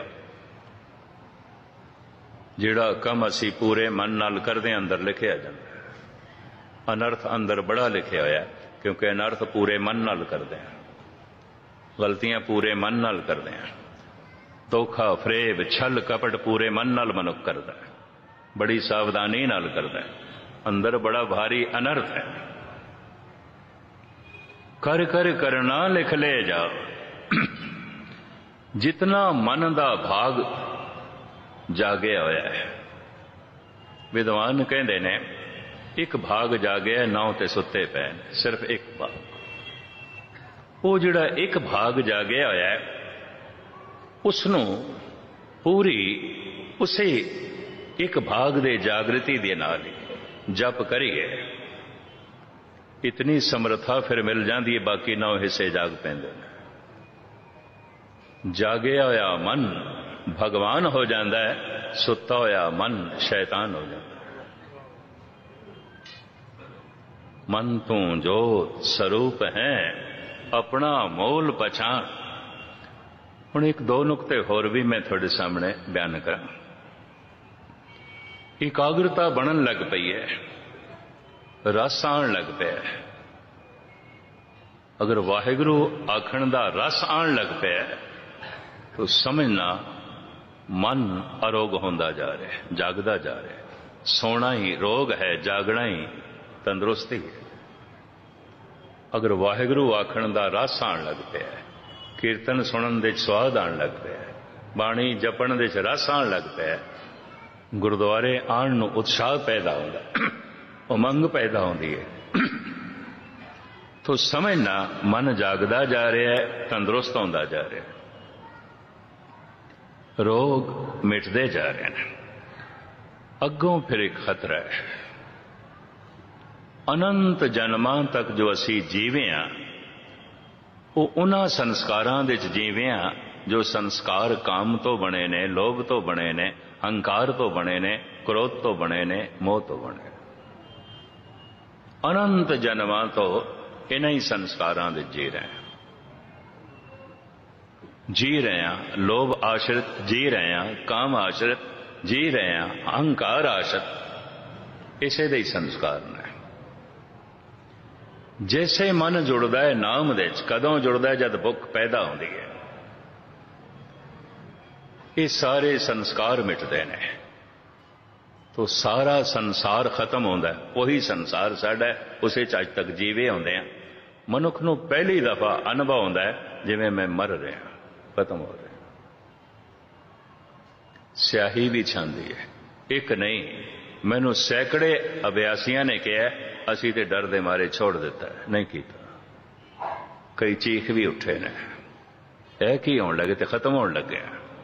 जिहड़ा कम असी पूरे मन नाल करदे अंदर लिखिया जांदा। अनर्थ अंदर बड़ा लिखिया होया, क्योंकि अनर्थ पूरे मन नाल करदे हैं, गलतियां पूरे मन नाल करदे हैं। धोखा फरेब छल कपट पूरे मन नाल मनुख करदा है, बड़ी सावधानी नाल करदा है। अंदर बड़ा भारी अनर्थ है। कर कर करना लिख ले जाओ। जितना मन दा भाग जागया होया है, विद्वान कहते ने एक भाग जागया, नौ ते सुते पे, सिर्फ एक भाग। वो जिहड़ा एक भाग जागया होया है, उसनों पूरी उसे एक भाग दे जागृति दे नाल जप करिए, इतनी समर्था फिर मिल जाती है, बाकी नौ हिस्से जाग पैंदे। जागया होया मन भगवान हो जाता है, सुता होया मन शैतान हो जाता है। मन तू जोत स्वरूप है, अपना मोल पछाण। हुण एक दो नुकते होर भी मैं थोड़े सामने बयान करा। एकाग्रता बनन लग पई है, रस आण लग पिया है। अगर वाहिगुरू आखण दा रस आण लग पिया है, तो समझना मन अरोग होंदा जा रहा है, जागदा जा रहा है। सोना ही रोग है, जागना ही तंदुरुस्ती है। अगर वाहिगुरू आखण दा रस आण लग पिया है, कीर्तन सुनन दे स्वाद आण लग पिया है, बाणी जपण दे रस आण लग पिया है, गुरुद्वारे आण नूं उत्साह पैदा होंदा, उमंग पैदा होंदी है, तो समझना मन जागदा जा रहा है, तंदुरुस्त होंदा जा रहा है, रोग मिटते जा रहे हैं। अगों फिर एक खतरा है। अनंत जन्मां तक जो असी जीवे हाँ, वो उन्हां संस्कारां दे च जीवे हाँ जो संस्कार काम तो बने ने, लोभ तो बने ने, अहंकार तो बने ने, क्रोध तो बने ने, मोह तो बने। अनंत जन्मां तो इन्हां ही संस्कारां दे जी रहे हैं, जी रहे हैं, लोभ आश्रित जी रहे हैं, काम आश्रित जी रहे हैं, अहंकार आश्रित, इसे दे संस्कार ने। जैसे मन जुड़ता है नाम दे, कदों जुड़ता है जब भुख पैदा होती है, ये सारे संस्कार मिटते हैं, तो सारा संसार खत्म होता है। वही संसार साडा है, उसे अज तक जीवे होंदे हैं। मनुख नूं पहली दफा अनुभव होता है जिवें मैं मर रहा, खत्म हो रहे। स्याही भी छांदी है, एक नहीं, मैनू सैकड़े अभ्यासियों ने कहा असी तो डर दे मारे छोड़ दिता है, नहीं किया। कई चीख भी उठे ने, यह की होने लगे तो खत्म होने लगे,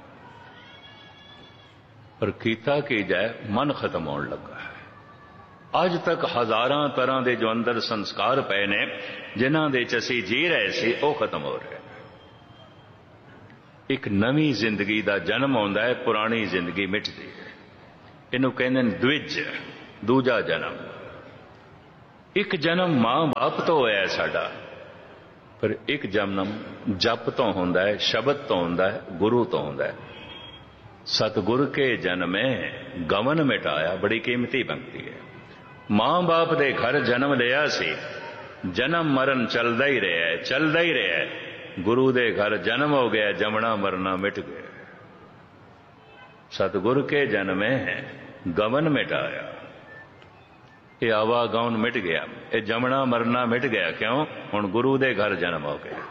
पर कीता की जाए मन खत्म होने लगा है। अज तक हजारां तरह के जो अंदर संस्कार पे ने, जिन्हां दे च असीं जी रहे सी, वो खत्म हो रहे। ਇੱਕ ਨਵੀਂ ਜ਼ਿੰਦਗੀ ਦਾ ਜਨਮ ਆਉਂਦਾ ਹੈ, ਪੁਰਾਣੀ ਜ਼ਿੰਦਗੀ ਮਿਟਦੀ ਹੈ। ਇਹਨੂੰ ਕਹਿੰਦੇ ਨੇ ਦਵਿਜ, ਦੂਜਾ ਜਨਮ। ਇੱਕ ਜਨਮ ਮਾਂ ਬਾਪ ਤੋਂ ਹੋਇਆ ਸਾਡਾ, ਪਰ ਇੱਕ ਜਨਮ ਜਪ ਤੋਂ ਹੁੰਦਾ ਹੈ, ਸ਼ਬਦ ਤੋਂ ਹੁੰਦਾ ਹੈ, ਗੁਰੂ ਤੋਂ ਹੁੰਦਾ ਹੈ। ਸਤਿਗੁਰ ਕੇ ਜਨਮੇ ਗਵਨ ਮਿਟਾਇਆ, ਬੜੀ ਕੀਮਤੀ ਪੰਕਤੀ ਹੈ। ਮਾਂ ਬਾਪ ਦੇ ਘਰ ਜਨਮ ਲਿਆ ਸੀ, ਜਨਮ ਮਰਨ ਚੱਲਦਾ ਹੀ ਰਿਹਾ, ਚੱਲਦਾ ਹੀ ਰਿਹਾ। ਗੁਰੂ ਦੇ ਘਰ ਜਨਮ ਹੋ ਗਿਆ, ਜਮਣਾ ਮਰਨਾ ਮਿਟ ਗਿਆ। ਸਤਿਗੁਰ ਕੇ ਜਨਮੇ ਗਵਨ ਮਿਟਾਇਆ, ਇਹ ਆਵਾਗਮਨ ਮਿਟ ਗਿਆ, ਇਹ ਜਮਣਾ ਮਰਨਾ ਮਿਟ ਗਿਆ। ਕਿਉਂ? ਹੁਣ ਗੁਰੂ ਦੇ ਘਰ ਜਨਮ ਹੋ ਗਿਆ।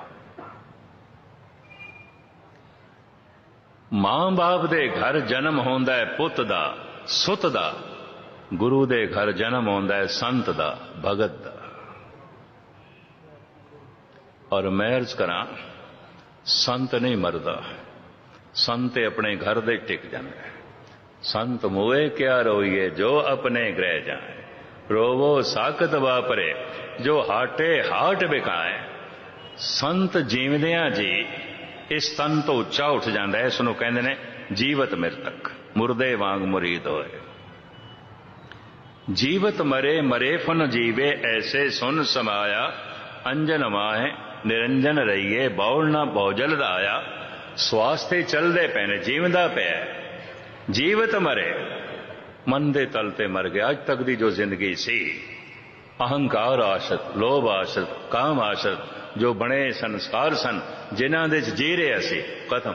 ਮਾਂ ਬਾਪ ਦੇ ਘਰ ਜਨਮ ਹੁੰਦਾ ਹੈ ਪੁੱਤ ਦਾ, ਸੁੱਤ ਦਾ। ਗੁਰੂ ਦੇ ਘਰ ਜਨਮ ਹੁੰਦਾ ਹੈ ਸੰਤ ਦਾ, ਭਗਤ ਦਾ। ਔਰ ਮੈਂ ਅਰਜ਼ ਕਰਾਂ, ਸੰਤ ਨਹੀਂ ਮਰਦਾ, ਸੰਤ ਆਪਣੇ ਘਰ ਦੇ ਟਿਕ ਜਾਂਦਾ। ਸੰਤ ਮੋਏ ਕਿਆ ਰੋਈਏ ਜੋ ਆਪਣੇ ਗ੍ਰਹਿ ਜਾਏ, ਰੋਵੋ ਸਾਕਤ ਵਾਪਰੇ ਜੋ ਹਾਟੇ ਹਾਟ ਬਿਕਾਏ। ਸੰਤ ਜੀਵਦਿਆਂ ਜੀ ਇਸ ਤਨ ਤੋਂ ਉੱਚਾ ਉੱਠ ਜਾਂਦਾ ਹੈ। ਇਸ ਨੂੰ ਕਹਿੰਦੇ ਨੇ ਜੀਵਤ ਮਿਰਤਕ, ਮੁਰਦੇ ਵਾਂਗ ਮੁਰੀਦ ਹੋਏ। ਜੀਵਤ ਮਰੇ ਮਰੇ ਫਨ ਜੀਵੇ, ਐਸੇ ਸੁਨ ਸਮਾਇਆ। ਅੰਜਨ ਮਾਹੇ ਨਿਰੰਜਨ ਰਹੀਏ, ਬੌਲ ਨਾ ਬੌਜਲ ਦਾ ਆਇਆ। ਸਵਾਸ ਤੇ ਚੱਲਦੇ ਪਏ ਨੇ, ਜੀਵਦਾ ਪਿਆ। ਜੀਵਤ ਮਰੇ, ਮਨ ਦੇ ਤਲ ਤੇ ਮਰ ਗਿਆ। ਅੱਜ ਤੱਕ ਦੀ ਜੋ ਜ਼ਿੰਦਗੀ ਸੀ, ਅਹੰਕਾਰ ਆਸ਼ਤ, ਲੋਭ ਆਸ਼ਤ, ਕਾਮ ਆਸ਼ਤ, ਜੋ ਬਣੇ ਸੰਸਕਾਰ ਸਨ, ਜਿਨ੍ਹਾਂ ਦੇ ਚ ਜੀ ਰਿਹਾ ਸੀ, ਖਤਮ।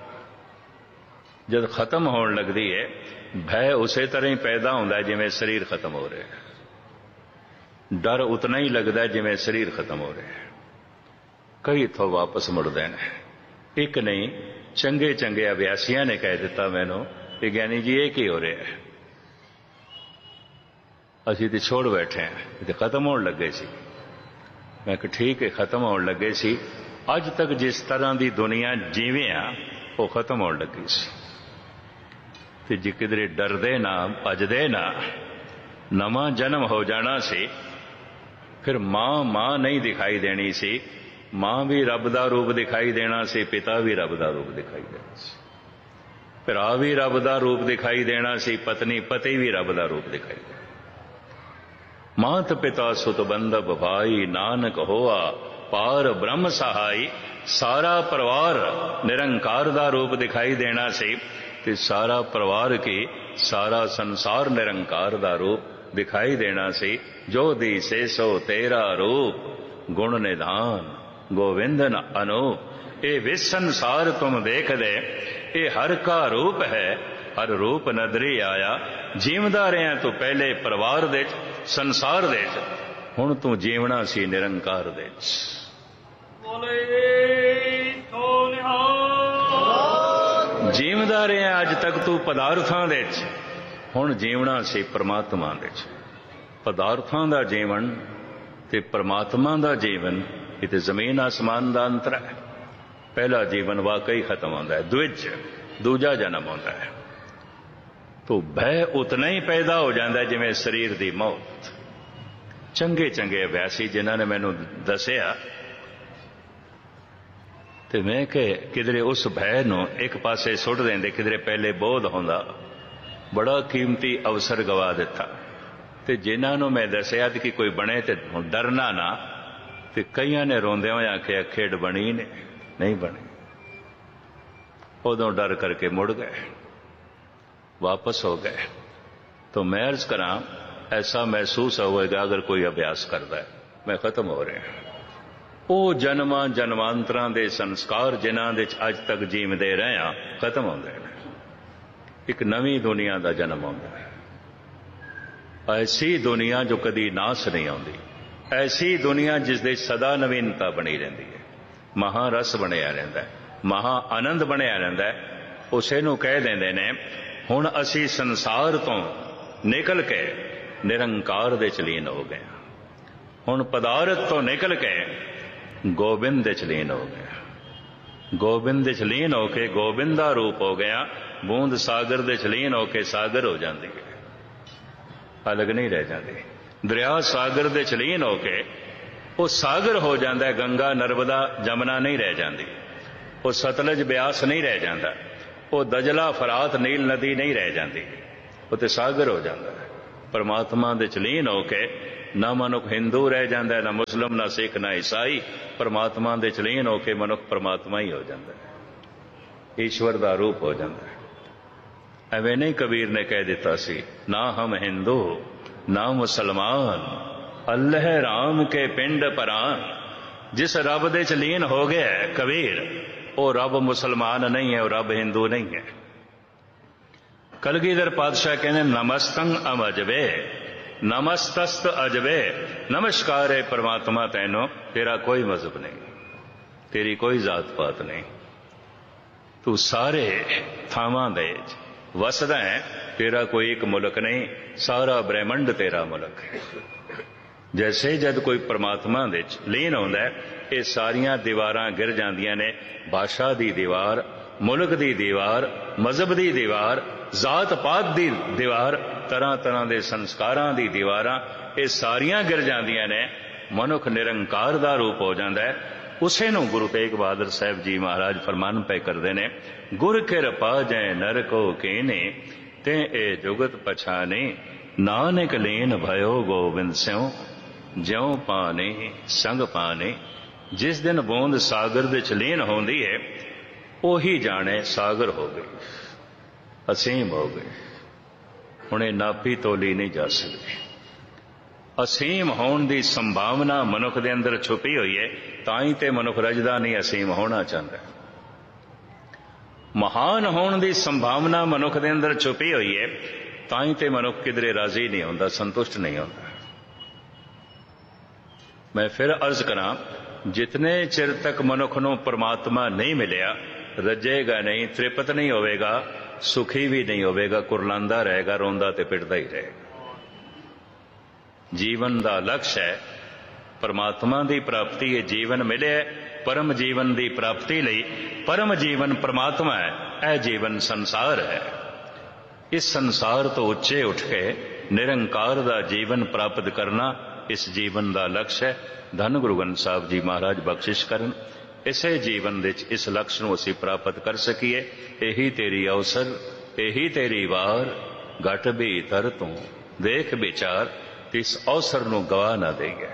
ਜਦ ਖਤਮ ਹੋਣ ਲੱਗਦੀ ਹੈ, ਭੈ ਉਸੇ ਤਰ੍ਹਾਂ ਹੀ ਪੈਦਾ ਹੁੰਦਾ ਜਿਵੇਂ ਸਰੀਰ ਖਤਮ ਹੋ ਰਿਹਾ। ਡਰ ਉਤਨਾ ਹੀ ਲੱਗਦਾ ਜਿਵੇਂ ਸਰੀਰ ਖਤਮ ਹੋ ਰਿਹਾ। ਕਈ ਇੱਥੋਂ ਵਾਪਸ ਮੁੜਦੇ ਨੇ। ਇੱਕ ਨਹੀਂ, ਚੰਗੇ ਚੰਗੇ ਅਭਿਆਸੀਆਂ ਨੇ ਕਹਿ ਦਿੱਤਾ ਮੈਨੂੰ ਕਿ ਗਿਆਨੀ ਜੀ ਇਹ ਕੀ ਹੋ ਰਿਹਾ ਹੈ, ਅਸੀਂ ਤੇ ਛੋੜ ਬੈਠੇ ਹਾਂ, ਇਹ ਤੇ ਖਤਮ ਹੋਣ ਲੱਗੇ ਸੀ। ਮੈਂ ਕਿਹਾ ਠੀਕ ਹੈ, ਖਤਮ ਹੋਣ ਲੱਗੇ ਸੀ। ਅੱਜ ਤੱਕ ਜਿਸ ਤਰ੍ਹਾਂ ਦੀ ਦੁਨੀਆ ਜੀਵੇਂ ਆ, ਉਹ ਖਤਮ ਹੋਣ ਲੱਗੀ ਸੀ। ਤੇ ਜੇ ਕਿਧਰੇ ਡਰਦੇ ਨਾ, ਭੱਜਦੇ ਨਾ, ਨਵਾਂ ਜਨਮ ਹੋ ਜਾਣਾ ਸੀ। ਫਿਰ ਮਾਂ ਮਾਂ ਨਹੀਂ ਦਿਖਾਈ ਦੇਣੀ ਸੀ, ਮਾਂ ਵੀ ਰੱਬ ਦਾ ਰੂਪ ਦਿਖਾਈ ਦੇਣਾ ਸੀ, ਪਿਤਾ ਵੀ ਰੱਬ ਦਾ ਰੂਪ ਦਿਖਾਈ ਦੇਣਾ ਸੀ, ਭਰਾ ਵੀ ਰੱਬ ਦਾ ਰੂਪ ਦਿਖਾਈ ਦੇਣਾ ਸੀ, ਪਤਨੀ ਪਤੀ ਵੀ ਰੱਬ ਦਾ ਰੂਪ ਦਿਖਾਈ ਦੇਣਾ। ਮਾਤ ਪਿਤਾ ਸੁਤ ਬੰਧਵ ਭਾਈ, ਨਾਨਕ ਹੋਆ ਪਾਰ ਬ੍ਰਹਮ ਸਹਾਈ। ਸਾਰਾ ਪਰਿਵਾਰ ਨਿਰੰਕਾਰ ਦਾ ਰੂਪ ਦਿਖਾਈ ਦੇਣਾ ਸੀ, ਤੇ ਸਾਰਾ ਪਰਿਵਾਰ ਕੀ ਸਾਰਾ ਸੰਸਾਰ ਨਿਰੰਕਾਰ ਦਾ ਰੂਪ ਦਿਖਾਈ ਦੇਣਾ ਸੀ। ਜੋ ਦੀ ਸੇ ਸੋ ਤੇਰਾ ਰੂਪ, ਗੁਣ ਨਿਧਾਨ ਗੋਵਿੰਦਨ ਅਨੂਪ। ਇਹ ਵਿਸ ਸੰਸਾਰ ਤੁਮ ਦੇਖਦੇ, ਇਹ ਹਰ ਕਾ ਰੂਪ ਹੈ, ਹਰ ਰੂਪ ਨਦਰੀ ਆਇਆ। ਜੀਵਦਾ ਰਿਹਾ ਤੂੰ ਪਹਿਲੇ ਪਰਿਵਾਰ ਦੇ ਚ, ਸੰਸਾਰ ਦੇ ਚ, ਹੁਣ ਤੂੰ ਜੀਵਣਾ ਸੀ ਨਿਰੰਕਾਰ ਦੇ ਚ। ਜੀਵਦਾ ਰਿਹਾ ਅੱਜ ਤੱਕ ਤੂੰ ਪਦਾਰਥਾਂ ਦੇ ਚ, ਹੁਣ ਜੀਵਣਾ ਸੀ ਪਰਮਾਤਮਾ ਦੇ ਚ। ਪਦਾਰਥਾਂ ਦਾ ਜੀਵਨ ਤੇ ਪਰਮਾਤਮਾ ਦਾ ਜੀਵਨ, ਇਹ ਤੇ ਜ਼ਮੀਨ ਆਸਮਾਨ ਦਾ ਅੰਤਰ ਹੈ। ਪਹਿਲਾ ਜੀਵਨ ਵਾਕਈ ਖਤਮ ਹੁੰਦਾ ਹੈ, ਦਵਿਜ, ਦੂਜਾ ਜਨਮ ਹੁੰਦਾ ਹੈ। ਤੋ ਭੈ ਉਤਨਾ ਹੀ ਪੈਦਾ ਹੋ ਜਾਂਦਾ ਜਿਵੇਂ ਸਰੀਰ ਦੀ ਮੌਤ। ਚੰਗੇ ਚੰਗੇ ਅਭਿਆਸੀ ਜਿਨ੍ਹਾਂ ਨੇ ਮੈਨੂੰ ਦੱਸਿਆ, ਤੇ ਮੈਂ ਕਿ ਕਿਧਰੇ ਉਸ ਭੈ ਨੂੰ ਇੱਕ ਪਾਸੇ ਸੁੱਟ ਦਿੰਦੇ, ਕਿਧਰੇ ਪਹਿਲੇ ਬੋਧ ਹੁੰਦਾ, ਬੜਾ ਕੀਮਤੀ ਅਵਸਰ ਗਵਾ ਦਿੱਤਾ। ਤੇ ਜਿਨ੍ਹਾਂ ਨੂੰ ਮੈਂ ਦੱਸਿਆ ਕਿ ਕੋਈ ਬਣੇ ਤੇ ਡਰਨਾ ਨਾ, ਤੇ ਕਈਆਂ ਨੇ ਰੋਂਦਿਆਂ ਹੋਇਆਂ ਆਖਿਆ ਖੇਡ ਬਣੀ ਨੇ, ਨਹੀਂ ਬਣੀ। ਉਦੋਂ ਡਰ ਕਰਕੇ ਮੁੜ ਗਏ, ਵਾਪਸ ਹੋ ਗਏ। तो मैं अर्ज करा, ऐसा महसूस होएगा अगर कोई अभ्यास करता है, मैं खत्म हो रहा ਉਹ ਜਨਮਾਂ ਜਨਮਾਂਤਰਾਂ ਦੇ ਸੰਸਕਾਰ ਜਿਨ੍ਹਾਂ ਦੇ ਅੱਜ ਤੱਕ ਜੀਵਦੇ ਰਹੇ ਆ, ਖਤਮ ਹੁੰਦੇ ਨੇ। ਇੱਕ ਨਵੀਂ ਦੁਨੀਆ ਦਾ ਜਨਮ ਆਉਂਦਾ ਹੈ। ਐਸੀ ਦੁਨੀਆ ਜੋ ਕਦੀ ਨਾਸ ਨਹੀਂ ਆਉਂਦੀ, ਐਸੀ ਦੁਨੀਆ ਜਿਸ ਦੇ ਸਦਾ ਨਵੀਨਤਾ ਬਣੀ ਰਹਿੰਦੀ ਹੈ, ਮਹਾਰਸ ਬਣਿਆ ਰਹਿੰਦਾ ਹੈ, ਮਹਾ ਆਨੰਦ ਬਣਿਆ ਰਹਿੰਦਾ ਹੈ। ਉਸੇ ਨੂੰ ਕਹਿ ਦਿੰਦੇ ਨੇ ਹੁਣ ਅਸੀਂ ਸੰਸਾਰ ਤੋਂ ਨਿਕਲ ਕੇ ਨਿਰੰਕਾਰ ਦੇ ਚ ਲੀਨ ਹੋ ਗਏ। ਹੁਣ ਪਦਾਰਥ ਤੋਂ ਨਿਕਲ ਕੇ ਗੋਬਿੰਦ ਦੇ ਚ ਲੀਨ ਹੋ ਗਿਆ। ਗੋਬਿੰਦ ਦੇ ਚ ਲੀਨ ਹੋ ਕੇ ਗੋਬਿੰਦ ਦਾ ਰੂਪ ਹੋ ਗਿਆ। ਬੂੰਦ ਸਾਗਰ ਦੇ ਚ ਲੀਨ ਹੋ ਕੇ ਸਾਗਰ ਹੋ ਜਾਂਦੀ ਹੈ, ਅਲੱਗ ਨਹੀਂ ਰਹਿ ਜਾਂਦੀ। ਦਰਿਆ ਸਾਗਰ ਦੇ ਚ ਲੀਨ ਹੋ ਕੇ ਉਹ ਸਾਗਰ ਹੋ ਜਾਂਦਾ ਹੈ। ਗੰਗਾ ਨਰਮਦਾ ਜਮਨਾ ਨਹੀਂ ਰਹਿ ਜਾਂਦੀ, वो सतलज ब्यास नहीं रह जाता, वो दजला फरात नील नदी नहीं रह जाती, वो तो सागर हो जाता है। परमात्मा दे च लीन होके ना मनुख हिंदू रह जाता है, ना मुस्लिम, ना सिख, ना ईसाई। परमात्मा दे च लीन होके मनुख परमात्मा ही हो जाता है, ईश्वर का रूप हो जाता है। एवें नहीं कबीर ने कह दिता सी, ना हम हिंदू ना मुसलमान, अल्लाह राम के पिंड परान। जिस रब दे च लीन हो गया है कबीर, वो रब मुसलमान नहीं है, वो रब हिंदू नहीं है। कलगीधर पातशाह कहने नमस्तंग अमजबे नमस्तस्त अजबे, नमस्कार है परमात्मा तैनो, तेरा कोई मजहब नहीं, तेरी कोई जात पात नहीं, तू सारे थावां दे वसदा है, तेरा कोई एक मुल्क नहीं, सारा ब्रह्मंड तेरा मुल्क है। जैसे जद कोई परमात्मा दे लीन होंदा है, ये सारियां दीवारां गिर जांदियां ने। भाषा दी दीवार, मुल्क दी दीवार, मजहब दी दीवार, जात पात दी दीवार, तरह तरह के संस्कारां दी दीवारां, ये सारियां गिर जांदियां ने। मनुख निरंकार दा रूप हो जाता है। उसे नूं गुरु तेग बहादुर साहब जी महाराज फरमान पे करते ने, गुर किरपा जै नर को कीने, ते ए जुगत पछाने, नानक लीन भयो गोबिंद स्यों, ज्यों पाने संग पाने। जिस दिन बूंद सागर दे च लीन होंदी है, ओही जाने सागर हो गई, असीम हो गई। हुणे नापी तोली नहीं जा सकती। असीम होने की संभावना मनुख दे अंदर छुपी हुई है, ताई ते मनुख रजदा नहीं, असीम होना चाहता है। महान होने की संभावना मनुख दे अंदर छुपी हुई है, ताई ते मनुख किधरे राजी नहीं होता, संतुष्ट नहीं होता। मैं फिर अर्ज करा, जितने चिर तक मनुख नूं परमात्मा नहीं मिलिया, रजेगा नहीं, तृप्त नहीं होवेगा, सुखी भी नहीं होवेगा, कुरलांदा रहेगा, रोंदा ते पिटदा ही रहेगा। जीवन का लक्ष्य है परमात्मा की प्राप्ति। ये जीवन मिले परम जीवन की प्राप्ति लई, परम जीवन परमात्मा है, यह जीवन संसार है। इस संसार तो उच्चे उठ के निरंकार का जीवन प्राप्त करना इस जीवन का लक्ष्य है। धन गुरु ग्रंथ साहब जी महाराज बख्शिश करन, इसे जीवन दे इस लक्ष्य को असी प्राप्त कर सकीए। यही तेरी अवसर, यही तेरी वार, घट भी तर तू देख विचार, इस अवसर को गवा ना देगा।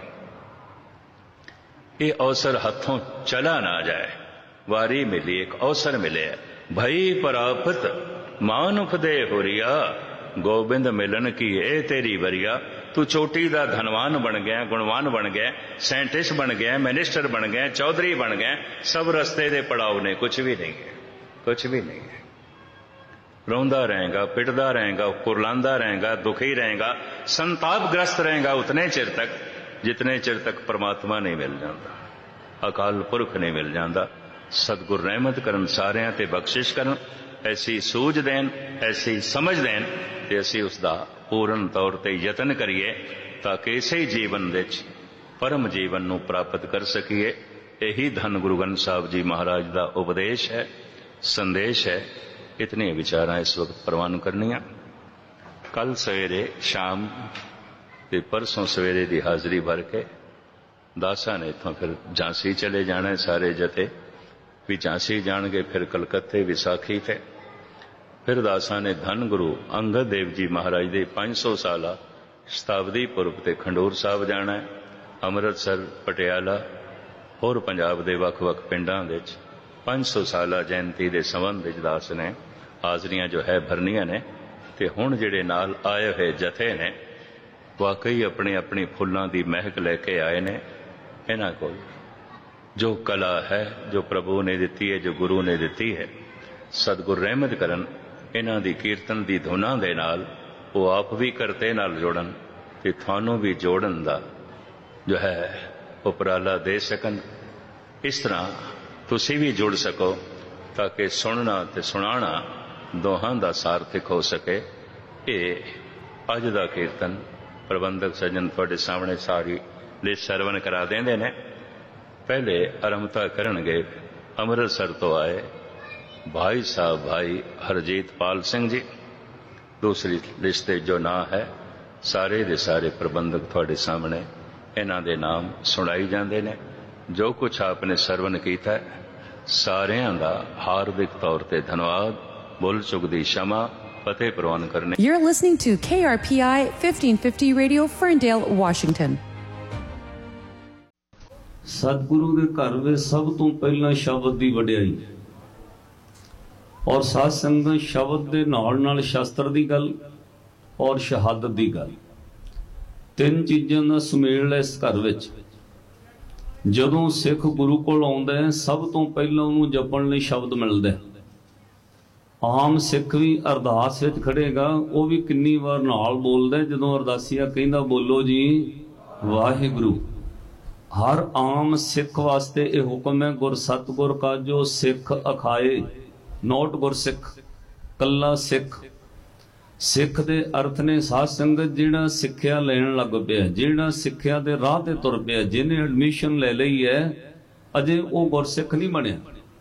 ये अवसर हाथों चला ना जाए, वारी मिली, एक अवसर मिले, भई प्राप्त मानुख दे हुरिया, गोबिंद मिलन की ए तेरी वरिया। तू चोटी का धनवान बन गया, गुणवान बन गया, साइंटिस्ट बन गया, मिनिस्टर बन गया, चौधरी बन गया, सब रस्ते दे पड़ाव ने, कुछ भी नहीं है, कुछ भी नहीं है। रोंदा रहेगा, पिटदा रहेगा, कुरलांदा रहेगा, दुखी रहेगा, संतापग्रस्त रहेगा उतने चिर तक जितने चिर तक परमात्मा नहीं मिल जाता, अकाल पुरख नहीं मिल जाता। सतगुर रहमत करन, सारियां ते बख्शिश करन, ऐसी सूझ देन, ऐसी समझ देन ते असी उसका पूर्ण तौर पर यतन करिए, ताकि इसे जीवन विच परम जीवन नूं प्राप्त कर सकीए। यही धन गुरु ग्रंथ साहब जी महाराज का उपदेश है, संदेश है। इतनी विचारां इस वक्त प्रवान करनियां। कल सवेरे शाम ते परसों सवेरे की हाजरी भर के दासा ने इतों फिर झांसी चले जाना, सारे जथे भी झांसी जाणगे, फिर कलकत्ते विसाखी थे। फिर दासा ने धन गुरु अंगद देव जी महाराज के पांच सौ साल शताब्दी पुरब ते खंडूर साहब जाना है, अमृतसर, पटियाला होर पंजाब के वख-वख पिंडां विच पांच सौ साल जयंती के संबंध विच दास ने हाजरियां जो है भरनियां ने। ते हुण जिहड़े नाल आए हुए जथे ने वाकई अपनी अपनी फुल्लां दी महक लैके आए ने। इन्हां कोल जो कला है, जो प्रभु ने दिती है, जो गुरु ने दिती है, सतगुर रहमत करन, इन्हां दी कीर्तन दी धुनां दे नाल वो आप भी करते नाल जोड़न ते थानू भी जोड़न दा जो है उपराला दे सकन। इस तरह तुसी भी जुड़ सको, ताकि सुनना ते सुनाना दोहां दा सार्थक हो सके। ये अज दा कीर्तन प्रबंधक सज्जन तुहाडे सामने सारी लिस्ट सरवण करा देंदे ने। पहले आरंभता करनगे अमृतसर तो आए भाई साहब भाई हरजीत पाल सिंह जी। दूसरी लिस्ट जो ना है सारे दे सारे प्रबंधक तुहाडे सामने इन्हां दे नाम सुनाई जांदे ने। जो कुछ आपने सरवण कीता है ਸਾਰਿਆਂ ਦਾ ਹਾਰਦਿਕ ਤੌਰ ਤੇ ਧੰਨਵਾਦ। ਬੁੱਲ ਚੁੱਕ ਦੀ ਸ਼ਮਾ ਫਤਿਹ ਪ੍ਰਵਾਨ ਕਰਨੇ। You're listening to K R P I fifteen fifty Radio, Ferndale, Washington. ਸਤਿਗੁਰੂ ਦੇ ਘਰ ਵਿੱਚ ਸਭ ਤੋਂ ਪਹਿਲਾਂ ਸ਼ਬਦ ਦੀ ਵਡਿਆਈ ਔਰ ਸਾਧ ਸੰਗਤ ਸ਼ਬਦ ਦੇ ਨਾਲ ਨਾਲ ਸ਼ਾਸਤਰ ਦੀ ਗੱਲ ਔਰ ਸ਼ਹਾਦਤ ਦੀ ਗੱਲ, ਤਿੰਨ ਚੀਜ਼ਾਂ ਦਾ ਸੁਮੇਲ ਹੈ ਇਸ ਘਰ ਵਿੱਚ। ਜਦੋਂ ਸਿੱਖ ਗੁਰੂ ਕੋਲ ਆਉਂਦਾ ਹੈ ਸਭ ਤੋਂ ਪਹਿਲਾਂ ਉਹਨੂੰ ਜਪਣ ਲਈ ਸ਼ਬਦ ਮਿਲਦਾ। ਆਮ ਸਿੱਖ ਵੀ ਅਰਦਾਸ ਵਿੱਚ ਖੜੇਗਾ, ਉਹ ਵੀ ਕਿੰਨੀ ਵਾਰ ਨਾਲ ਬੋਲਦਾ। ਜਦੋਂ ਅਰਦਾਸੀਆ ਕਹਿੰਦਾ ਬੋਲੋ ਜੀ ਵਾਹਿਗੁਰੂ, ਹਰ ਆਮ ਸਿੱਖ ਵਾਸਤੇ ਇਹ ਹੁਕਮ ਹੈ, ਗੁਰ ਸਤਿਗੁਰ ਕਾ ਜੋ ਸਿੱਖ ਅਖਾਏ, ਨੋਟ ਗੁਰਸਿੱਖ, ਕੱਲਾ ਸਿੱਖ। ਸਿੱਖ ਦੇ ਅਰਥ ਨੇ ਸਾਧ ਸੰਗਤ ਜਿਹੜਾ ਸਿੱਖਿਆ ਲੈਣ ਲੱਗ ਪਿਆ, ਜਿਹੜਾ ਸਿੱਖਿਆ ਦੇ ਰਾਹ ਤੇ ਤੁਰ ਪਿਆ, ਜਿਹਨੇ ਐਡਮਿਸ਼ਨ ਲੈ ਲਈ ਹੈ, ਅਜੇ ਉਹ ਗੁਰਸਿੱਖ ਨਹੀਂ ਬਣਿਆ।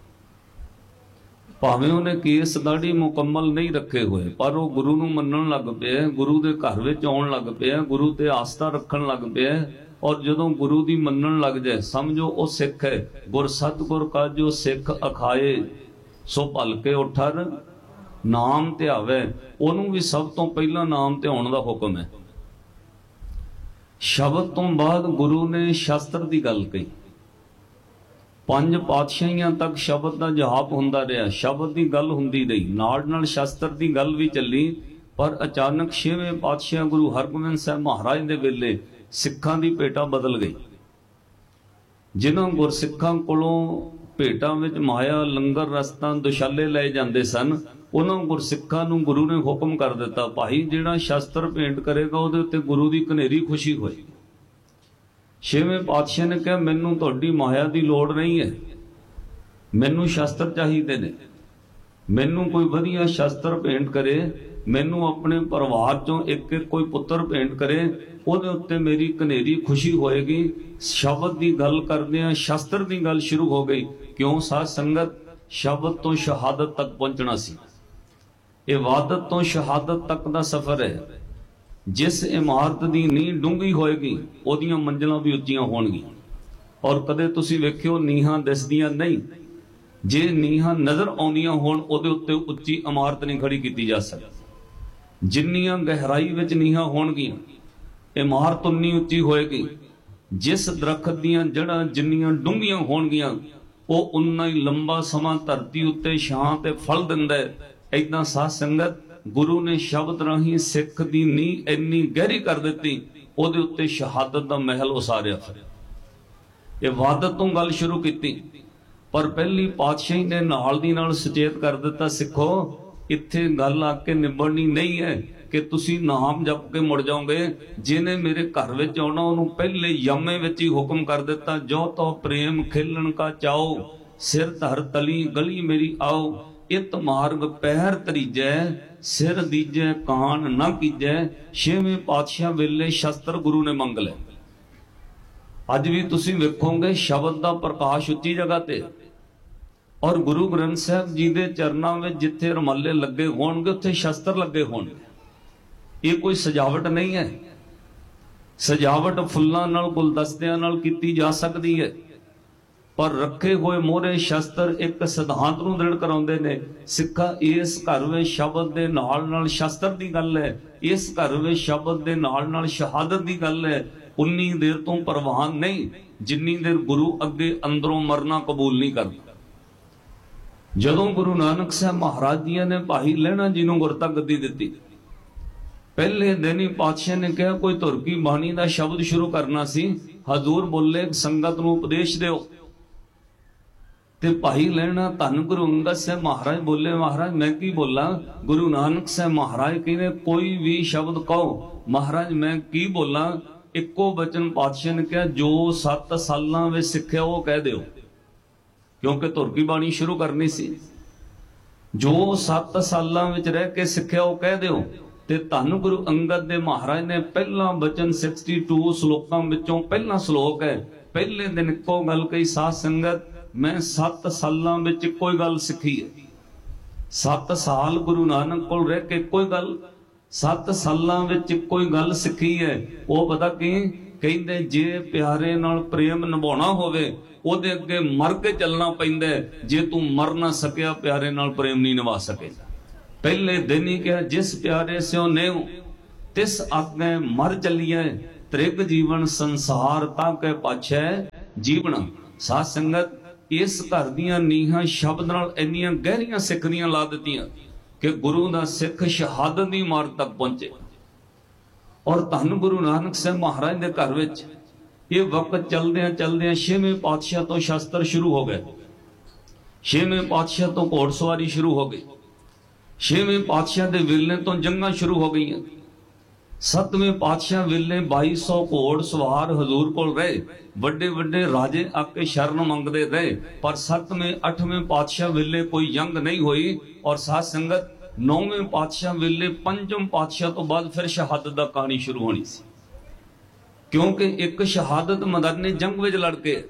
ਭਾਵੇਂ ਉਹਨੇ ਕੇਸ ਦਾੜੀ ਮੁਕੰਮਲ ਨਹੀਂ ਰੱਖੇ ਹੋਏ, ਪਰ ਉਹ ਗੁਰੂ ਨੂੰ ਮੰਨਣ ਲੱਗ ਪਿਆ, ਗੁਰੂ ਦੇ ਘਰ ਵਿੱਚ ਆਉਣ ਲੱਗ ਪਿਆ, ਗੁਰੂ ਤੇ ਆਸਥਾ ਰੱਖਣ ਲੱਗ ਪਿਆ। ਔਰ ਜਦੋਂ ਗੁਰੂ ਦੀ ਮੰਨਣ ਲੱਗ ਜਾਏ ਸਮਝੋ ਉਹ ਸਿੱਖ ਹੈ। ਗੁਰ ਸਤਿਗੁਰ ਕਾ ਜੋ ਸਿੱਖ ਅਖਾਏ ਸੋ ਭਲਕੇ ਉਠਰ ਨਾਮ ਧਿਆਵੇ, ਉਹਨੂੰ ਵੀ ਸਭ ਤੋਂ ਪਹਿਲਾਂ ਨਾਮ ਧਿਆਉਣ ਦਾ ਹੁਕਮ ਹੈ। ਸ਼ਬਦ ਤੋਂ ਬਾਅਦ ਗੁਰੂ ਨੇ ਸ਼ਾਸਤਰ ਦੀ ਗੱਲ ਕਹੀ। ਪੰਜ ਪਾਤਸ਼ਾਹੀਆਂ ਤੱਕ ਸ਼ਬਦ ਦਾ ਜਾਪ ਹੁੰਦਾ ਰਿਹਾ, ਸ਼ਬਦ ਦੀ ਗੱਲ ਹੁੰਦੀ ਰਹੀ, ਨਾਲ ਨਾਲ ਸ਼ਾਸਤਰ ਦੀ ਗੱਲ ਵੀ ਚੱਲੀ। ਪਰ ਅਚਾਨਕ ਛੇਵੇਂ ਪਾਤਸ਼ਾਹ ਗੁਰੂ ਹਰਗੋਬਿੰਦ ਸਾਹਿਬ ਮਹਾਰਾਜ ਦੇ ਵੇਲੇ ਸਿੱਖਾਂ ਦੀ ਭੇਟਾ ਬਦਲ ਗਈ। ਜਿਨ੍ਹਾਂ ਗੁਰਸਿੱਖਾਂ ਕੋਲੋਂ ਭੇਟਾਂ ਵਿੱਚ ਮਾਇਆ, ਲੰਗਰ, ਰਸਤਾਂ, ਦੁਸ਼ਾਲੇ ਲਏ ਜਾਂਦੇ ਸਨ, ਉਹਨਾਂ ਗੁਰਸਿੱਖਾਂ ਨੂੰ ਗੁਰੂ ਨੇ ਹੁਕਮ ਕਰ ਦਿੱਤਾ, ਭਾਈ ਜਿਹੜਾ ਸ਼ਾਸਤਰ ਭੇਂਟ ਕਰੇਗਾ ਉਹਦੇ ਉੱਤੇ ਗੁਰੂ ਦੀ ਘਨੇਰੀ ਖੁਸ਼ੀ ਹੋਏਗੀ। ਛੇਵੇਂ ਪਾਤਸ਼ਾਹ ਨੇ ਕਿਹਾ ਮੈਨੂੰ ਤੁਹਾਡੀ ਮਾਇਆ ਦੀ ਲੋੜ ਨਹੀਂ ਹੈ, ਮੈਨੂੰ ਸ਼ਾਸਤਰ ਚਾਹੀਦੇ ਨੇ। ਮੈਨੂੰ ਕੋਈ ਵਧੀਆ ਸ਼ਾਸਤਰ ਭੇਂਟ ਕਰੇ, ਮੈਨੂੰ ਆਪਣੇ ਪਰਿਵਾਰ ਚੋਂ ਇੱਕ ਇੱਕ ਕੋਈ ਪੁੱਤਰ ਭੇਂਟ ਕਰੇ, ਉਹਦੇ ਉੱਤੇ ਮੇਰੀ ਘਨੇਰੀ ਖੁਸ਼ੀ ਹੋਏਗੀ। ਸ਼ਬਦ ਦੀ ਗੱਲ ਕਰਦਿਆਂ ਸ਼ਾਸਤਰ ਦੀ ਗੱਲ ਸ਼ੁਰੂ ਹੋ ਗਈ। ਕਿਉਂ ਸਾਧ ਸੰਗਤ? ਸ਼ਬਦ ਤੋਂ ਸ਼ਹਾਦਤ ਤੱਕ ਪਹੁੰਚਣਾ ਸੀ। ਇਬਾਦਤ ਤੋਂ ਸ਼ਹਾਦਤ ਤੱਕ ਦਾ ਸਫ਼ਰ ਹੈ। ਜਿਸ ਇਮਾਰਤ ਦੀ ਨੀਂਹ ਡੂੰਘੀ ਹੋਏਗੀ ਉਹਦੀਆਂ ਮੰਜ਼ਲਾਂ ਵੀ ਉੱਚੀਆਂ ਹੋਣਗੀਆਂ। ਔਰ ਕਦੇ ਤੁਸੀਂ ਵੇਖਿਓ ਨੀਹਾਂ ਦਿਸਦੀਆਂ ਨਹੀਂ, ਜੇ ਨੀਹਾਂ ਨਜ਼ਰ ਆਉਂਦੀਆਂ ਹੋਣ ਉਹਦੇ ਉੱਤੇ ਉੱਚੀ ਇਮਾਰਤ ਨਹੀਂ ਖੜੀ ਕੀਤੀ ਜਾ ਸਕਦੀ। ਜਿੰਨੀਆਂ ਗਹਿਰਾਈ ਵਿੱਚ ਨੀਹਾਂ ਹੋਣਗੀਆਂ ਇਮਾਰਤ ਉਨੀ ਉੱਚੀ ਹੋਏਗੀ। ਜਿਸ ਦਰਖਤ ਦੀਆਂ ਜੜ੍ਹਾਂ ਜਿੰਨੀਆਂ ਡੂੰਘੀਆਂ ਹੋਣਗੀਆਂ ਉਹ ਉਨਾ ਹੀ ਲੰਬਾ ਸਮਾਂ ਧਰਤੀ ਉੱਤੇ ਛਾਂ ਤੇ ਫਲ ਦਿੰਦਾ ਹੈ। ਏਦਾਂ ਸਾਧ ਸੰਗਤ ਗੁਰੂ ਨੇ ਸ਼ਬਦ ਰਾਹੀਂ ਸਿੱਖ ਦੀ ਨੀਂਹ ਇੰਨੀ ਗਹਿਰੀ ਕਰ ਦਿੱਤੀ, ਉਹਦੇ ਉੱਤੇ ਸ਼ਹਾਦਤ ਦਾ ਮਹਿਲ ਉਸਾਰਿਆ। ਇਬਾਦਤ ਤੋਂ ਗੱਲ ਸ਼ੁਰੂ ਕੀਤੀ, ਪਰ ਪਹਿਲੀ ਪਾਤਸ਼ਾਹੀ ਨੇ ਨਾਲ ਦੀ ਨਾਲ ਸੁਚੇਤ ਕਰ ਦਿੱਤਾ, ਸਿੱਖੋ ਇੱਥੇ ਗੱਲ ਆ ਕੇ ਨਿਬੜਨੀ ਨਹੀਂ ਹੈ ਕਿ ਤੁਸੀਂ ਨਾਮ ਜਪ ਕੇ ਮੁੜ ਜਾਓਗੇ। ਜਿਹਨੇ ਮੇਰੇ ਘਰ ਵਿੱਚ ਆਉਣਾ ਉਹਨੂੰ ਪਹਿਲੇ ਯਮੇ ਵਿੱਚ ਹੀ ਹੁਕਮ ਕਰ ਦਿੱਤਾ, ਜੋ ਤੋ ਪ੍ਰੇਮ ਖੇਲਣ ਕਾ ਚਾਓ, ਸਿਰ ਧਰ ਤਲੀ ਗਲੀ ਮੇਰੀ ਆਓ, ਇਤ ਮਾਰਗ ਪੈਰ ਤਰੀਜੈ, ਸਿਰ ਦੀਜੈ ਕਾਨ ਨਾ ਕੀਜੈ। ਛੇਵੇਂ ਪਾਤਸ਼ਾਹ ਵੇਲੇ ਸ਼ਸਤਰ ਗੁਰੂ ਨੇ ਮੰਗ ਲਏ। ਅੱਜ ਵੀ ਤੁਸੀਂ ਵੇਖੋਗੇ ਸ਼ਬਦ ਦਾ ਪ੍ਰਕਾਸ਼ ਉੱਚੀ ਜਗ੍ਹਾ ਤੇ, ਔਰ ਗੁਰੂ ਗ੍ਰੰਥ ਸਾਹਿਬ ਜੀ ਦੇ ਚਰਨਾਂ ਵਿੱਚ ਜਿੱਥੇ ਰੁਮਾਲੇ ਲੱਗੇ ਹੋਣਗੇ ਉੱਥੇ ਸ਼ਸਤਰ ਲੱਗੇ ਹੋਣਗੇ। ਇਹ ਕੋਈ ਸਜਾਵਟ ਨਹੀਂ ਹੈ। ਸਜਾਵਟ ਫੁੱਲਾਂ ਨਾਲ, ਗੁਲਦਸਤਿਆਂ ਨਾਲ ਕੀਤੀ ਜਾ ਸਕਦੀ ਹੈ, ਪਰ ਰੱਖੇ ਹੋਏ ਮੋਹਰੇ ਸ਼ਸਤਰ ਇੱਕ ਸਿਧਾਂਤ ਨੂੰ ਦ੍ਰਿੜ ਕਰਾਉਂਦੇ ਨੇ। ਸਿੱਖਾ ਇਸ ਘਰ ਵਿੱਚ ਸ਼ਬਦ ਦੇ ਨਾਲ ਨਾਲ ਸ਼ਸਤਰ ਦੀ ਗੱਲ ਹੈ, ਇਸ ਘਰ ਵਿੱਚ ਸ਼ਬਦ ਦੇ ਨਾਲ ਨਾਲ ਸ਼ਹਾਦਤ ਦੀ ਗੱਲ ਹੈ। ਉਨੀ ਦੇਰ ਤੋਂ ਪ੍ਰਵਾਨ ਨਹੀਂ ਜਿੰਨੀ ਦੇਰ ਗੁਰੂ ਅੱਗੇ ਅੰਦਰੋਂ ਮਰਨਾ ਕਬੂਲ ਨਹੀਂ ਕਰਦਾ। ਜਦੋਂ ਗੁਰੂ ਨਾਨਕ ਸਾਹਿਬ ਮਹਾਰਾਜ ਜੀ ਨੇ ਭਾਈ ਲਹਿਣਾ ਜੀ ਨੂੰ ਗੁਰਤਾ ਗੱਦੀ ਦਿੱਤੀ, ਪਹਿਲੇ ਦਿਨ ਹੀ ਪਾਤਸ਼ਾਹ ਨੇ ਕਿਹਾ ਕੋਈ ਧੁਰ ਕੀ ਬਾਣੀ ਦਾ ਸ਼ਬਦ ਸ਼ੁਰੂ ਕਰਨਾ ਸੀ। ਹਜ਼ੂਰ ਬੋਲੇ ਸੰਗਤ ਨੂੰ ਉਪਦੇਸ਼ ਦਿਓ, ਤੇ ਭਾਈ ਲਹਿਣਾ ਧੰਨ ਗੁਰੂ ਅੰਗਦ ਸਾਹਿਬ ਮਹਾਰਾਜ ਬੋਲੇ, ਮਹਾਰਾਜ ਮੈਂ ਕੀ ਬੋਲਾਂ? ਗੁਰੂ ਨਾਨਕ ਸਾਹਿਬ ਮਹਾਰਾਜ ਕਹਿੰਦੇ ਕੋਈ ਵੀ ਸ਼ਬਦ ਕਹੋ। ਮਹਾਰਾਜ ਮੈਂ ਕੀ ਬੋਲਾਂ? ਇੱਕੋ ਬਚਨ ਪਾਤਸ਼ਾਹ ਨੇ ਕਿਹਾ, ਜੋ ਸੱਤ ਸਾਲਾਂ ਵਿੱਚ ਸਿੱਖਿਆ ਉਹ ਕਹਿ ਦਿਓ, ਕਿਉਂਕਿ ਧੁਰ ਕੀ ਬਾਣੀ ਸ਼ੁਰੂ ਕਰਨੀ ਸੀ। ਜੋ ਸੱਤ ਸਾਲਾਂ ਵਿੱਚ ਰਹਿ ਕੇ ਸਿੱਖਿਆ ਉਹ ਕਹਿ ਦਿਓ। ਤੇ ਧੰਨ ਗੁਰੂ ਅੰਗਦ ਦੇ ਮਹਾਰਾਜ ਨੇ ਪਹਿਲਾ ਬਚਨ ਬਾਸਠ ਸ਼ਲੋਕਾਂ ਵਿੱਚੋਂ ਪਹਿਲਾ ਸ਼ਲੋਕ ਹੈ। ਪਹਿਲੇ ਦਿਨ ਇੱਕੋ ਗੱਲ ਕਹੀ, ਸਾਧ ਸੰਗਤ ਮੈਂ ਸੱਤ ਸਾਲਾਂ ਵਿੱਚ ਇੱਕੋ ਹੀ ਗੱਲ ਸਿੱਖੀ ਹੈ। ਸੱਤ ਸਾਲ ਗੁਰੂ ਨਾਨਕ ਕੋਲ ਰਹਿ ਕੇ ਇੱਕੋ ਹੀ ਗੱਲ, ਸੱਤ ਸਾਲਾਂ ਵਿੱਚ ਇੱਕੋ ਹੀ ਗੱਲ ਸਿੱਖੀ ਹੈ। ਉਹ ਪਤਾ ਕੀ ਕਹਿੰਦੇ? ਜੇ ਪਿਆਰੇ ਨਾਲ ਪ੍ਰੇਮ ਨਿਭਾਉਣਾ ਹੋਵੇ ਉਹਦੇ ਅੱਗੇ ਮਰ ਕੇ ਚੱਲਣਾ ਪੈਂਦਾ ਜੇ ਤੂੰ ਮਰ ਨਾ ਸਕਿਆ ਪਿਆਰੇ ਨਾਲ ਪ੍ਰੇਮ ਨਹੀਂ ਨਿਭਾ ਸकेगा। ਪਹਿਲੇ ਦਿਨ ਹੀ ਕਿਹਾ ਜਿਸ ਪਿਆਰੇ ਸਿਓ ਨੇਉ ਤਿਸ ਆਗੇ ਮਰ ਚੱਲੀਏ ਤ੍ਰਿਗ ਜੀਵਨ ਸੰਸਾਰ ਤਾਂ ਕੇ ਪਾਛੈ ਜੀਵਣਾ। ਸਾਧ ਸੰਗਤ ਇਸ ਘਰ ਦੀਆਂ ਨੀਹਾਂ ਸ਼ਬਦ ਨਾਲ ਇੰਨੀਆਂ ਗਹਿਰੀਆਂ ਸਿੱਖ ਦੀਆਂ ਲਾ ਦਿੱਤੀਆਂ ਕਿ ਗੁਰੂ ਦਾ ਸਿੱਖ ਸ਼ਹਾਦਤ ਦੀ ਮਾਰ ਤੱਕ ਪਹੁੰਚੇ। ਔਰ ਧੰਨ ਗੁਰੂ ਨਾਨਕ ਸਾਹਿਬ ਮਹਾਰਾਜ ਦੇ ਘਰ ਵਿੱਚ ਇਹ ਵਕਤ ਚਲਦਿਆਂ ਚਲਦਿਆਂ ਛੇਵੇਂ ਪਾਤਸ਼ਾਹ ਤੋਂ ਸ਼ਸਤਰ ਸ਼ੁਰੂ ਹੋ ਗਏ, ਛੇਵੇਂ ਪਾਤਸ਼ਾਹ ਤੋਂ ਘੋੜਸਵਾਰੀ ਸ਼ੁਰੂ ਹੋ ਗਈ, ਛੇਵੇਂ ਪਾਤਸ਼ਾਹ ਦੇ ਵੇਲੇ ਤੋਂ ਜੰਗਾਂ ਸ਼ੁਰੂ ਹੋ ਗਈਆਂ। ਸੱਤਵੇਂ ਪਾਤਸ਼ਾਹ ਵੇਲੇ ਬਾਈ ਸੌ ਘੋੜ ਸਵਾਰ ਹਜ਼ੂਰ ਕੋਲ ਰਹੇ, ਵੱਡੇ ਵੱਡੇ ਰਾਜੇ ਆਕੇ ਸ਼ਰਨ ਮੰਗਦੇ ਰਹੇ, ਪਰ ਸੱਤਵੇਂ ਅੱਠਵੇਂ ਪਾਤਸ਼ਾਹ ਵੇਲੇ ਕੋਈ ਜੰਗ ਨਹੀਂ ਹੋਈ। ਔਰ ਸਾਧ ਸੰਗਤ ਨੌਵੇਂ ਪਾਤਸ਼ਾਹ ਵੇਲੇ ਪੰਜਮ ਪਾਤਸ਼ਾਹ ਤੋਂ ਬਾਅਦ ਫਿਰ ਸ਼ਹਾਦਤ ਦਾ ਕਹਾਣੀ ਸ਼ੁਰੂ ਹੋਣੀ ਸੀ, ਕਿਉਂਕਿ ਇੱਕ ਸ਼ਹਾਦਤ ਮੈਦਾਨੇ ਜੰਗ ਵਿੱਚ ਲੜ ਕੇ,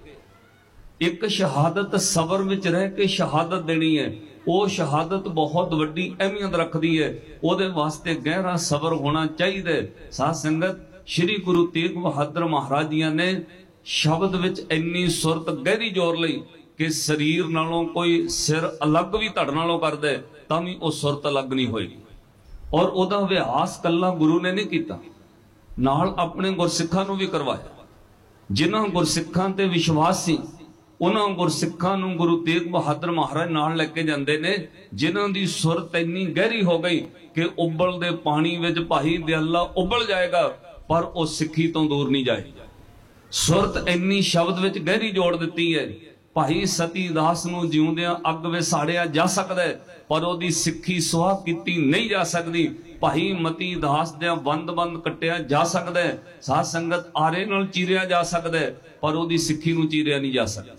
ਇੱਕ ਸ਼ਹਾਦਤ ਸਬਰ ਵਿੱਚ ਰਹਿ ਕੇ ਸ਼ਹਾਦਤ ਦੇਣੀ ਹੈ। ਉਹ ਸ਼ਹਾਦਤ ਬਹੁਤ ਵੱਡੀ ਅਹਿਮੀਅਤ ਰੱਖਦੀ ਹੈ, ਉਹਦੇ ਵਾਸਤੇ ਗਹਿਰਾ ਸਬਰ ਹੋਣਾ ਚਾਹੀਦਾ। ਸਾਧ ਸੰਗਤ ਸ੍ਰੀ ਗੁਰੂ ਤੇਗ ਬਹਾਦਰ ਮਹਾਰਾਜ ਜੀ ਨੇ ਸ਼ਬਦ ਵਿੱਚ ਇੰਨੀ ਸੁਰਤ ਗਹਿਰੀ ਜੋੜ ਲਈ ਕਿ ਸਰੀਰ ਨਾਲੋਂ ਕੋਈ ਸਿਰ ਅਲੱਗ ਵੀ ਧੜ ਨਾਲੋਂ ਕਰਦਾ ਤਾਂ ਵੀ ਉਹ ਸੁਰਤ ਅਲੱਗ ਨਹੀਂ ਹੋਏਗੀ। ਔਰ ਉਹਦਾ ਅਭਿਆਸ ਕੱਲਾ ਗੁਰੂ ਨੇ ਨਹੀਂ ਕੀਤਾ, ਨਾਲ ਆਪਣੇ ਗੁਰਸਿੱਖਾਂ ਨੂੰ ਵੀ ਕਰਵਾਇਆ। ਜਿਨ੍ਹਾਂ ਗੁਰਸਿੱਖਾਂ ਤੇ ਵਿਸ਼ਵਾਸ ਸੀ ਉਹਨਾਂ ਗੁਰਸਿੱਖਾਂ ਨੂੰ ਗੁਰੂ ਤੇਗ ਬਹਾਦਰ ਮਹਾਰਾਜ ਨਾਲ ਲੈ ਕੇ ਜਾਂਦੇ ਨੇ, ਜਿਨ੍ਹਾਂ ਦੀ ਸੁਰਤ ਇੰਨੀ ਗਹਿਰੀ ਹੋ ਗਈ ਕਿ ਉਬਲਦੇ ਪਾਣੀ ਵਿੱਚ ਭਾਈ ਦਿਆਲਾ ਉਬਲ ਜਾਏਗਾ ਪਰ ਉਹ ਸਿੱਖੀ ਤੋਂ ਦੂਰ ਨਹੀਂ ਜਾਏਗਾ। ਸੁਰਤ ਇੰਨੀ ਸ਼ਬਦ ਵਿੱਚ ਗਹਿਰੀ ਜੋੜ ਦਿੱਤੀ ਹੈ। ਭਾਈ ਸਤੀ ਦਾਸ ਨੂੰ ਜਿਉਂਦਿਆਂ ਅੱਗ ਵਿੱਚ ਸਾੜਿਆ ਜਾ ਸਕਦਾ ਹੈ ਪਰ ਉਹਦੀ ਸਿੱਖੀ ਸੁਆਹ ਕੀਤੀ ਨਹੀਂ ਜਾ ਸਕਦੀ। ਭਾਈ ਮਤੀ ਦਾਸ ਦੇ ਬੰਦ ਬੰਦ ਕੱਟਿਆ ਜਾ ਸਕਦਾ ਹੈ, ਸਾਧ ਸੰਗਤ ਆਰੇ ਨਾਲ ਚੀਰਿਆ ਜਾ ਸਕਦਾ ਹੈ ਪਰ ਉਹਦੀ ਸਿੱਖੀ ਨੂੰ ਚੀਰਿਆ ਨਹੀਂ ਜਾ ਸਕਦਾ।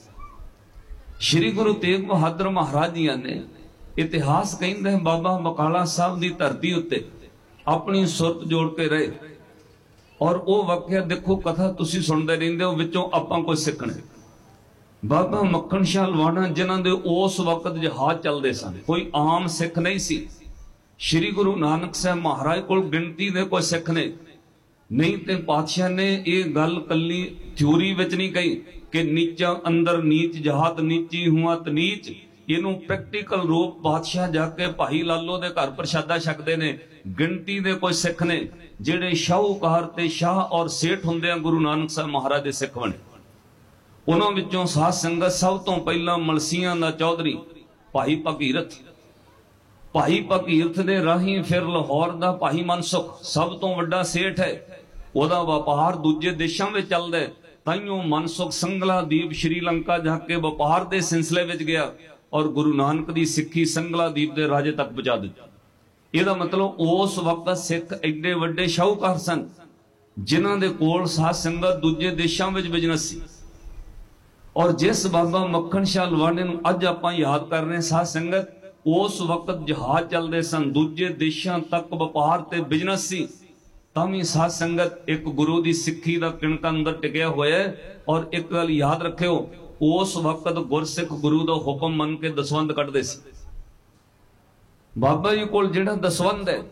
ਸ਼੍ਰੀ ਗੁਰੂ ਤੇਗ ਬਹਾਦਰ ਮਹਾਰਾਜ ਜੀ ਨੇ ਇਤਿਹਾਸ ਕਹਿੰਦਾ ਹੈ ਬਾਬਾ ਬਕਾਲਾ ਸਾਹਿਬ ਦੀ ਧਰਤੀ ਉੱਤੇ ਆਪਣੀ ਸੁਰਤ ਜੋੜ ਕੇ ਰਹੇ। ਔਰ ਉਹ ਵਾਕਿਆ ਦੇਖੋ, ਕਥਾ ਤੁਸੀਂ ਸੁਣਦੇ ਰਹਿੰਦੇ ਹੋ, ਵਿੱਚੋਂ ਆਪਾਂ ਕੁਝ ਸਿੱਖਣਾ। ਬਾਬਾ ਮੱਖਣ ਸ਼ਾਹ ਲਵਾਣਾ ਜਿਨ੍ਹਾਂ ਦੇ ਉਸ ਵਕਤ ਜਹਾਜ਼ ਚੱਲਦੇ ਸਨ, ਕੋਈ ਆਮ ਸਿੱਖ ਨਹੀਂ ਸੀ। ਸ਼੍ਰੀ ਗੁਰੂ ਨਾਨਕ ਸਾਹਿਬ ਮਹਾਰਾਜ ਕੋਲ ਗਿਣਤੀ ਦੇ ਕੋਈ ਸਿੱਖ ਨੇ ਨਹੀਂ, ਤੇ ਪਾਤਸ਼ਾਹ ਨੇ ਇਹ ਗੱਲ ਕੱਲੀ ਥਿਊਰੀ ਵਿੱਚ ਨਹੀਂ ਕਹੀ ਕਿ ਨੀਚਾ ਅੰਦਰ ਨੀਚ ਜਹਾਤ ਨੀਚੀ ਹੁਆ ਤਨੀਚ। ਇਹਨੂੰ ਪ੍ਰੈਕਟੀਕਲ ਰੂਪ ਪਾਤਸ਼ਾਹ ਜਾ ਕੇ ਭਾਈ ਲਾਲੋ ਦੇ ਘਰ ਪ੍ਰਸ਼ਾਦਾ ਛਕਦੇ ਨੇ। ਗਿਣਤੀ ਦੇ ਕੋਈ ਸਿੱਖ ਨੇ ਜਿਹੜੇ ਸ਼ਾਹੂਕਾਰ ਤੇ ਸ਼ਾਹ ਔਰ ਸੇਠ ਹੁੰਦੇ ਆ ਗੁਰੂ ਨਾਨਕ ਸਾਹਿਬ ਮਹਾਰਾਜ ਦੇ ਸਿੱਖ ਬਣੇ। ਉਹਨਾਂ ਵਿੱਚੋਂ ਸਾਧ ਸੰਗਤ ਸਭ ਤੋਂ ਪਹਿਲਾਂ ਮਲਸੀਆਂ ਦਾ ਚੌਧਰੀ ਭਾਈ ਭਗੀਰਥ, ਭਾਈ ਭਗੀਰਥ ਦੇ ਰਾਹੀਂ ਫਿਰ ਲਾਹੌਰ ਦਾ ਭਾਈ ਮਨਸੁਖ ਸਭ ਤੋਂ ਵੱਡਾ ਸੇਠ ਹੈ। ਉਹਦਾ ਵਪਾਰ ਦੂਜੇ ਦੇਸ਼ਾਂ ਵਿੱਚ ਚੱਲਦਾ ਹੈ, ਤਾਈਓ ਮਨਸੁਖ ਸੰਗਲਾ ਦੀਪ ਸ਼੍ਰੀਲੰਕਾ ਜਾ ਕੇ ਵਪਾਰ ਦੇ ਸਿਲਸਿਲੇ ਵਿੱਚ ਗਿਆ ਔਰ ਗੁਰੂ ਨਾਨਕ ਦੀ ਸਿੱਖੀ ਸੰਗਲਾ ਦੀਪ ਦੇ ਰਾਜੇ ਤੱਕ ਪਹੁੰਚਾ ਦਿੱਤੀ। ਇਹਦਾ ਮਤਲਬ ਉਸ ਵਕਤ ਸਿੱਖ ਐਡੇ ਵੱਡੇ ਸ਼ਾਹੂਕਾਰ ਸਨ ਜਿਨ੍ਹਾਂ ਦੇ ਕੋਲ ਸਾਧ ਸੰਗਤ ਦੂਜੇ ਦੇਸ਼ਾਂ ਵਿੱਚ ਬਿਜ਼ਨਸ ਸੀ। ਔਰ ਜਿਸ ਬਾਬਾ ਮੱਖਣ ਸ਼ਾਹ ਲਵਾਣੇ ਨੂੰ ਅੱਜ ਆਪਾਂ ਯਾਦ ਕਰ ਰਹੇ ਸਾਧ ਸੰਗਤ, ਉਸ ਵਕਤ ਜਹਾਜ਼ ਚੱਲਦੇ ਸਨ, ਦੂਜੇ ਦੇਸ਼ਾਂ ਤੱਕ ਵਪਾਰ ਤੇ ਬਿਜ਼ਨਸ ਸੀ, ਤਾਂ ਵੀ ਸਾਧ ਸੰਗਤ ਇੱਕ ਗੁਰੂ ਦੀ ਸਿੱਖੀ ਦਾ ਕਿਣਕਾ ਅੰਦਰ ਟਿਕਿਆ ਹੋਇਆ। ਔਰ ਇੱਕ ਗੱਲ ਯਾਦ ਰੱਖਿਓ, ਉਸ ਵਕਤ ਗੁਰਸਿੱਖ ਗੁਰੂ ਦਾ ਹੁਕਮ ਮੰਨ ਕੇ ਦਸਵੰਧ ਕੱਢਦੇ ਸੀ। ਬਾਬਾ ਜੀ ਕੋਲ ਜਿਹੜਾ ਦਸਵੰਧ ਹੈ,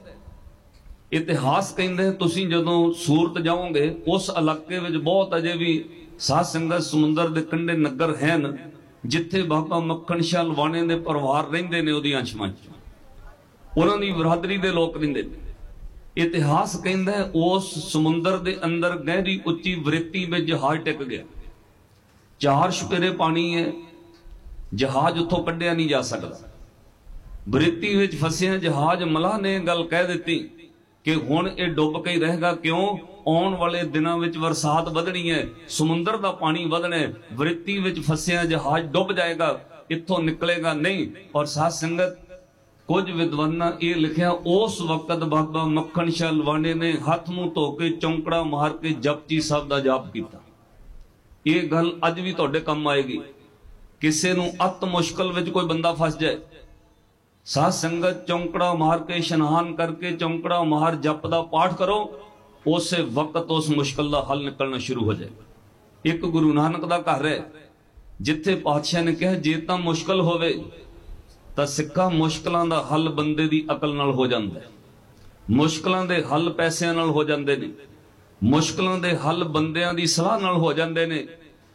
ਇਤਿਹਾਸ ਕਹਿੰਦੇ ਤੁਸੀਂ ਜਦੋਂ ਸੂਰਤ ਜਾਓਗੇ ਉਸ ਇਲਾਕੇ ਵਿੱਚ ਬਹੁਤ ਅਜੇ ਵੀ ਸਾਧ ਸੰਗਤ ਸਮੁੰਦਰ ਦੇ ਕੰਢੇ ਨਗਰ ਹਨ ਜਿੱਥੇ ਬਾਬਾ ਮੱਖਣ ਸ਼ਾਹ ਲਵਾਣੇ ਦੇ ਪਰਿਵਾਰ ਰਹਿੰਦੇ ਨੇ, ਉਹਦੀਆਂ ਅੰਸ਼ਮਾਂ ਚ ਉਹਨਾਂ ਦੀ ਬਰਾਦਰੀ ਦੇ ਲੋਕ ਰਹਿੰਦੇ ਨੇ। ਇਤਿਹਾਸ ਕਹਿੰਦਾ ਉਸ ਸਮੁੰਦਰ ਦੇ ਅੰਦਰ ਗਹਿਰੀ ਉੱਚੀ ਵਰੇਤੀ ਵਿੱਚ ਜਹਾਜ਼ ਟਿਕ ਗਿਆ। ਚਾਰ ਛਪੇਰੇ ਪਾਣੀ ਹੈ, ਜਹਾਜ਼ ਉੱਥੋਂ ਕੱਢਿਆ ਨਹੀਂ ਜਾ ਸਕਦਾ। ਵਰੇਤੀ ਵਿੱਚ ਫਸਿਆ ਜਹਾਜ਼ ਮਲਾਹ ਨੇ ਗੱਲ ਕਹਿ ਦਿੱਤੀ ਕਿ ਹੁਣ ਇਹ ਡੁੱਬ ਕੇ ਹੀ ਰਹੇਗਾ, ਕਿਉਂ? ਆਉਣ ਵਾਲੇ ਦਿਨਾਂ ਵਿੱਚ ਬਰਸਾਤ ਵਧਣੀ ਹੈ, ਸਮੁੰਦਰ ਦਾ ਪਾਣੀ ਵਧਣਾ ਹੈ, ਵਰੇਤੀ ਵਿੱਚ ਫਸਿਆ ਜਹਾਜ਼ ਡੁੱਬ ਜਾਏਗਾ, ਇੱਥੋਂ ਨਿਕਲੇਗਾ ਨਹੀਂ। ਔਰ ਸਾਧ ਸੰਗਤ ਕੁਝ ਵਿਦਵਾਨਾਂ ਇਹ ਲਿਖਿਆ ਉਸ ਵਕਤ ਬਾਬਾ ਮੱਖਣ ਸ਼ਾਹ ਲਵਾਣੇ ਨੇ ਹੱਥ ਮੂੰਹ ਧੋ ਕੇ ਚੌਂਕੜਾ ਮਾਰ ਕੇ ਜਪਜੀ ਸਾਹਿਬ ਦਾ ਜਾਪ ਕੀਤਾ। ਇਹ ਗੱਲ ਅੱਜ ਵੀ ਤੁਹਾਡੇ ਕੰਮ ਆਏਗੀ। ਕਿਸੇ ਨੂੰ ਅਤ ਮੁਸ਼ਕਲ ਵਿੱਚ ਕੋਈ ਬੰਦਾ ਫਸ ਜਾਏ, ਸਾਧ ਸੰਗਤ ਚੌਂਕੜਾ ਮਾਰ ਕੇ ਇਸ਼ਨਾਨ ਕਰਕੇ ਚੌਂਕੜਾ ਮਾਰ ਜਪ ਦਾ ਪਾਠ ਕਰੋ, ਉਸੇ ਵਕਤ ਉਸ ਮੁਸ਼ਕਲ ਦਾ ਹੱਲ ਨਿਕਲਣਾ ਸ਼ੁਰੂ ਹੋ ਜਾਏ। ਇੱਕ ਗੁਰੂ ਨਾਨਕ ਦਾ ਘਰ ਹੈ ਜਿੱਥੇ ਪਾਤਸ਼ਾਹ ਨੇ ਕਿਹਾ ਜੇ ਤਾਂ ਮੁਸ਼ਕਲ ਹੋਵੇ ਤਾਂ ਸਿੱਖਾਂ ਮੁਸ਼ਕਲਾਂ ਦਾ ਹੱਲ ਬੰਦੇ ਦੀ ਅਕਲ ਨਾਲ ਹੋ ਜਾਂਦਾ ਹੈ। ਮੁਸ਼ਕਲਾਂ ਦੇ ਹੱਲ ਪੈਸਿਆਂ ਨਾਲ ਹੋ ਜਾਂਦੇ ਨੇ, ਮੁਸ਼ਕਲਾਂ ਦੇ ਹੱਲ ਬੰਦਿਆਂ ਦੀ ਸਲਾਹ ਨਾਲ ਹੋ ਜਾਂਦੇ ਨੇ,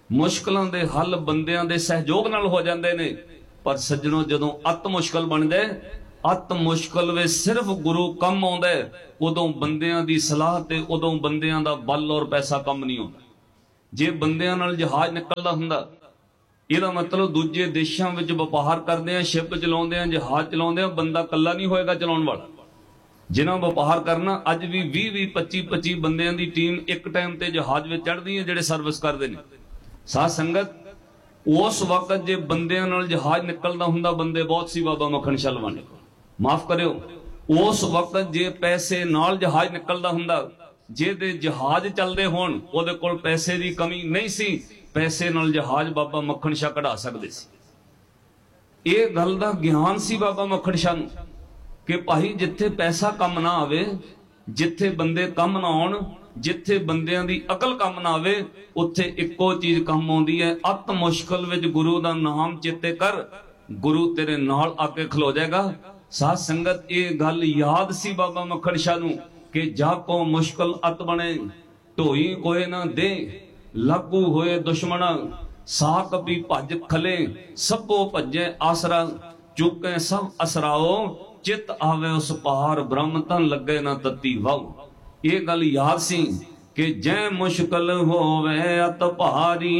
ਮੁਸ਼ਕਲਾਂ ਦੇ ਹੱਲ ਬੰਦਿਆਂ ਦੇ ਸਹਿਯੋਗ ਨਾਲ ਹੋ ਜਾਂਦੇ ਨੇ, ਪਰ ਸੱਜਣੋ ਜਦੋਂ ਅਤ ਮੁਸ਼ਕਲ ਬਣਦਾ, ਅਤ ਮੁਸ਼ਕਲ ਵਿੱਚ ਸਿਰਫ ਗੁਰੂ ਕੰਮ ਆਉਂਦਾ, ਉਦੋਂ ਬੰਦਿਆਂ ਦੀ ਸਲਾਹ ਤੇ ਉਦੋਂ ਬੰਦਿਆਂ ਦਾ ਬਲ ਔਰ ਪੈਸਾ ਕੰਮ ਨਹੀਂ ਆਉਂਦਾ। ਜੇ ਬੰਦਿਆਂ ਨਾਲ ਜਹਾਜ਼ ਨਿਕਲਦਾ ਹੁੰਦਾ, ਇਹਦਾ ਮਤਲਬ ਦੂਜੇ ਦੇਸ਼ਾਂ ਵਿੱਚ ਵਪਾਰ ਕਰਦੇ ਆ, ਸ਼ਿਪ ਚਲਾਉਂਦੇ ਆ, ਜਹਾਜ਼ ਚਲਾਉਂਦੇ ਆ, ਬੰਦਾ ਇਕੱਲਾ ਨਹੀਂ ਹੋਏਗਾ ਚਲਾਉਣ ਵਾਲਾ। ਜਿਨ੍ਹਾਂ ਵਪਾਰ ਕਰਨਾ, ਅੱਜ ਵੀ ਵੀਹ ਵੀਹ ਪੱਚੀ ਪੱਚੀ ਬੰਦਿਆਂ ਦੀ ਟੀਮ ਇੱਕ ਟਾਈਮ ਤੇ ਜਹਾਜ਼ ਵਿੱਚ ਚੜ੍ਹਦੀ ਹੈ, ਜਿਹੜੇ ਸਰਵਿਸ ਕਰਦੇ ਨੇ। ਸਾਧ ਸੰਗਤ, ਉਸ ਵਕਤ ਜੇ ਬੰਦਿਆਂ ਨਾਲ ਜਹਾਜ਼ ਨਿਕਲਦਾ ਹੁੰਦਾ, ਬੰਦੇ ਬਹੁਤ ਸੀ ਬਾਬਾ ਮੱਖਣ ਸ਼ਾਹ ਲਵਾਣੇ ਕੋਲ, ਮਾਫ ਕਰਿਓ, ਉਸ ਵਕਤ ਜੇ ਪੈਸੇ ਨਾਲ ਜਹਾਜ਼ ਨਿਕਲਦਾ ਹੁੰਦਾ, ਜਿਹਦੇ ਜਹਾਜ਼ ਚੱਲਦੇ ਹੋਣ, ਉਹਦੇ ਕੋਲ ਪੈਸੇ ਦੀ ਕਮੀ ਨਹੀਂ ਸੀ, ਪੈਸੇ ਨਾਲ ਜਹਾਜ਼ ਬਾਬਾ ਮੱਖਣ ਸ਼ਾਹ ਕਢਾ ਸਕਦੇ ਸੀ। ਇਹ ਗੱਲ ਦਾ ਗਿਆਨ ਸੀ ਬਾਬਾ ਮੱਖਣ ਸ਼ਾਹ ਨੂੰ ਕਿ ਭਾਈ ਜਿੱਥੇ ਪੈਸਾ ਕੰਮ ਨਾ ਆਵੇ, ਜਿੱਥੇ ਬੰਦੇ ਕੰਮ ਨਾ ਆਉਣ, ਜਿੱਥੇ ਬੰਦਿਆਂ ਦੀ ਅਕਲ ਕੰਮ ਨਾ ਆਵੇ, ਉੱਥੇ ਇੱਕੋ ਚੀਜ਼ ਕੰਮ ਆਉਂਦੀ ਹੈ, ਅਤ ਮੁਸ਼ਕਲ ਵਿੱਚ ਗੁਰੂ ਦਾ ਨਾਮ ਚੇਤੇ ਕਰ, ਗੁਰੂ ਤੇਰੇ ਨਾਲ ਆ ਕੇ ਖਲੋ ਜਾਏਗਾ। ਸਾਧ ਸੰਗਤ, ਇਹ ਗੱਲ ਯਾਦ ਸੀ ਬਾਬਾ ਮੱਖਣ ਸ਼ਾਹ ਨੂੰ ਕਿ ਜਾ ਕੋ ਮੁਸ਼ਕਲ ਅਤ ਬਣੇ, ਢੋਈ ਕੋਏ ਨਾ ਦੇ, ਲਾਗੂ ਹੋਏ ਦੁਸ਼ਮਣ, ਸਾਕ ਵੀ ਭੱਜ ਖਲੇ, ਸਭੋ ਭੱਜੇ ਆਸਰਾ, ਚੁੱਕੇ ਸਭ ਅਸਰਾਓ, ਚਿਤ ਆਵੇ ਉਸ ਪਾਰ, ਬ੍ਰਹਮ ਤਨ ਲੱਗੇ ਨਾ ਤਤੀ ਵਾਉ। ਇਹ ਗੱਲ ਯਾਦ ਸੀ ਕਿ ਜੈ ਮੁਸ਼ਕਲ ਹੋਵੇ ਅਤ ਭਾਰੀ,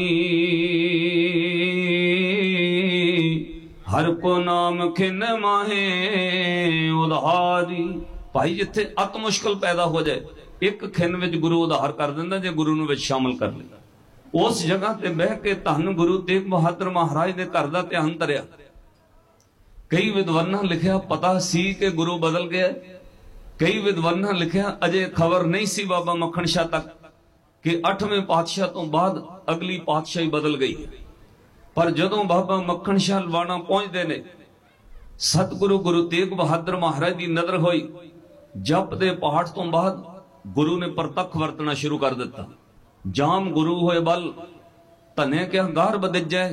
ਹਰ ਕੋ ਨਾਮ ਖਿਨ ਮਾਹੇ ਉਧਾਰੀ। ਭਾਈ ਜਿੱਥੇ ਅਤ ਮੁਸ਼ਕਲ ਪੈਦਾ ਹੋ ਜਾਏ, ਇੱਕ ਖਿਨ ਵਿੱਚ ਗੁਰੂ ਉਧਾਰ ਕਰ ਦਿੰਦਾ, ਜੇ ਗੁਰੂ ਨੂੰ ਵਿੱਚ ਸ਼ਾਮਲ ਕਰ ਲਿਆ। ਉਸ ਜਗ੍ਹਾ ਤੇ ਬਹਿ ਕੇ ਧੰਨ ਗੁਰੂ ਤੇਗ ਬਹਾਦਰ ਮਹਾਰਾਜ ਦੇ ਘਰ ਦਾ ਧਿਆਨ ਧਰਿਆ। ਕਈ ਵਿਦਵਾਨਾਂ ਲਿਖਿਆ ਪਤਾ ਸੀ ਕਿ ਗੁਰੂ ਬਦਲ ਗਿਆ, ਕਈ ਵਿਦਵਾਨਾਂ ਲਿਖਿਆ ਅਜੇ ਖਬਰ ਨਹੀਂ ਸੀ ਬਾਬਾ ਮੱਖਣ ਸ਼ਾਹ ਤੱਕ ਕਿ ਅੱਠਵੇਂ ਪਾਤਸ਼ਾਹ ਤੋਂ ਬਾਅਦ ਅਗਲੀ ਪਾਤਸ਼ਾਹੀ ਬਦਲ ਗਈ। ਪਰ ਜਦੋਂ ਬਾਬਾ ਮੱਖਣ ਸ਼ਾਹ ਲਵਾਣਾ ਪਹੁੰਚਦੇ ਨੇ, ਸਤਿਗੁਰੂ ਗੁਰੂ ਤੇਗ ਬਹਾਦਰ ਮਹਾਰਾਜ ਦੀ ਨਜ਼ਰ ਹੋਈ। ਜਪ ਦੇ ਪਾਠ ਤੋਂ ਬਾਅਦ ਗੁਰੂ ਨੇ ਪ੍ਰਤੱਖ ਵਰਤਣਾ ਸ਼ੁਰੂ ਕਰ ਦਿੱਤਾ। ਜਾਮ ਗੁਰੂ ਹੋਏ ਬਲ, ਧਨੇ ਕਿਆ ਗਾਰ ਬਦਜੈ,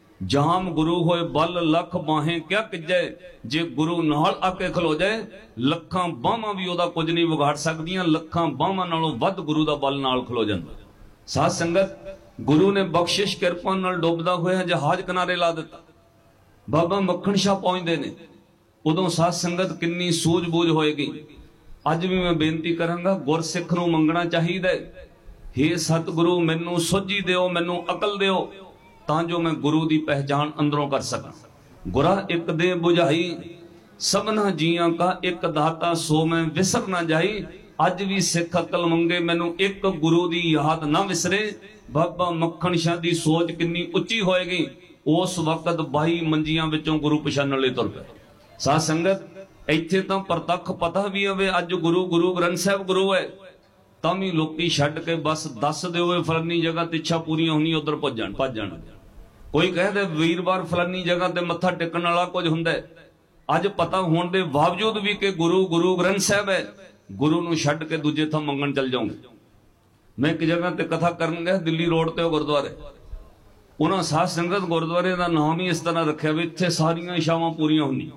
ਜਾਮ ਗੁਰੂ ਹੋਏ ਬਲ, ਲੱਖ ਬਾਹੇ ਕਿਆ ਕਿਜੈ। ਜੇ ਗੁਰੂ ਨਾਲ ਆ ਕੇ ਖਲੋ ਜਾਏ, ਲੱਖਾਂ ਬਾਹਾਂ ਵੀ ਉਹਦਾ ਕੁਝ ਨਹੀਂ ਵਿਗਾੜ ਸਕਦੀਆਂ, ਲੱਖਾਂ ਬਾਹਾਂ ਨਾਲੋਂ ਵੱਧ ਗੁਰੂ ਦਾ ਬਲ ਨਾਲ ਖਲੋ ਜਾਂਦਾ। ਸਾਧ ਸੰਗਤ, ਗੁਰੂ ਨੇ ਬਖਸ਼ਿਸ਼ ਕਿਰਪਾ ਨਾਲ ਡੁੱਬਦਾ ਹੋਇਆ ਜਹਾਜ਼ ਕਿਨਾਰੇ ਲਾ ਦਿੱਤਾ। ਬਾਬਾ ਮੱਖਣ ਸ਼ਾਹ ਪਹੁੰਚਦੇ ਨੇ, ਉਦੋਂ ਸਾਧ ਸੰਗਤ ਕਿੰਨੀ ਸੂਝ-ਬੂਝ ਹੋਏਗੀ। ਅੱਜ ਵੀ ਮੈਂ ਬੇਨਤੀ ਕਰਾਂਗਾ, ਗੁਰਸਿੱਖ ਨੂੰ ਮੰਗਣਾ ਚਾਹੀਦਾ, ਹੇ ਸਤਿਗੁਰੂ ਮੈਨੂੰ ਸੋਝੀ ਦਿਓ, ਮੈਨੂੰ ਅਕਲ ਦਿਓ, ਤਾਂ ਜੋ ਮੈਂ ਗੁਰੂ ਦੀ ਪਹਿਚਾਨ ਅੰਦਰੋਂ ਕਰ ਸਕਾਂ। ਗੁਰਾ ਇੱਕ ਦੇ ਬੁਝਾਈ, ਸਭਨਾ ਜੀਆਂ ਕਾ ਇੱਕ ਦਾਤਾ, ਸੋ ਮੈਂ ਵਿਸਰ ਨਾ ਜਾਈ। ਅੱਜ ਵੀ ਸਿੱਖ ਅਕਲ ਮੰਗੇ, ਮੈਨੂੰ ਇੱਕ ਗੁਰੂ ਦੀ ਯਾਦ ਨਾ ਵਿਸਰੇ। ਬਾਬਾ ਮੱਖਣ ਸ਼ਾਹ ਦੀ ਸੋਚ ਕਿੰਨੀ ਉੱਚੀ ਹੋਏਗੀ। ਉਸ ਵਕਤ ਬਾਈ ਮੰਜੀਆਂ ਵਿੱਚੋਂ ਗੁਰੂ ਪਛਾਣਨ ਲਈ ਤੁਰ ਪਏ। ਸਾਧ ਸੰਗਤ, ਇੱਥੇ ਤਾਂ ਪ੍ਰਤੱਖ ਪਤਾ ਵੀ ਹੋਵੇ ਅੱਜ ਗੁਰੂ ਗੁਰੂ ਗ੍ਰੰਥ ਸਾਹਿਬ ਗੁਰੂ ਹੈ, ਤਾਂ ਵੀ ਲੋਕੀ ਛੱਡ ਕੇ ਬਸ ਦੱਸ ਦਿਓ ਫਲਾਨੀ ਜਗ੍ਹਾ ਤੇ ਇੱਛਾ ਪੂਰੀ ਹੋਣੀ, ਉਧਰ ਭੱਜ ਜਾਣ ਭੱਜ ਜਾਣ ਕੋਈ ਕਹਿੰਦੇ ਵੀਰਵਾਰ ਫਲਾਨੀ ਜਗ੍ਹਾ ਤੇ ਮੱਥਾ ਟੇਕਣ ਵਾਲਾ ਕੁਝ ਹੁੰਦਾ। ਅੱਜ ਪਤਾ ਹੋਣ ਦੇ ਬਾਵਜੂਦ ਵੀ ਕਿ ਗੁਰੂ ਗੁਰੂ ਗ੍ਰੰਥ ਸਾਹਿਬ ਹੈ, ਗੁਰੂ ਨੂੰ ਛੱਡ ਕੇ ਦੂਜੇ ਥਾਂ ਮੰਗਣ ਚੱਲ ਜਾਓਗੇ। ਮੈਂ ਇੱਕ ਜਗ੍ਹਾ ਤੇ ਕਥਾ ਕਰਨ ਗਿਆ, ਦਿੱਲੀ ਰੋਡ ਤੇ ਉਹ ਗੁਰਦੁਆਰੇ, ਉਹਨਾਂ ਸਾਧ ਸੰਗਤ ਗੁਰਦੁਆਰੇ ਦਾ ਨਾਮ ਹੀ ਇਸ ਤਰ੍ਹਾਂ ਰੱਖਿਆ ਵੀ ਇੱਥੇ ਸਾਰੀਆਂ ਇਛਾਵਾਂ ਪੂਰੀਆਂ ਹੁੰਦੀਆਂ,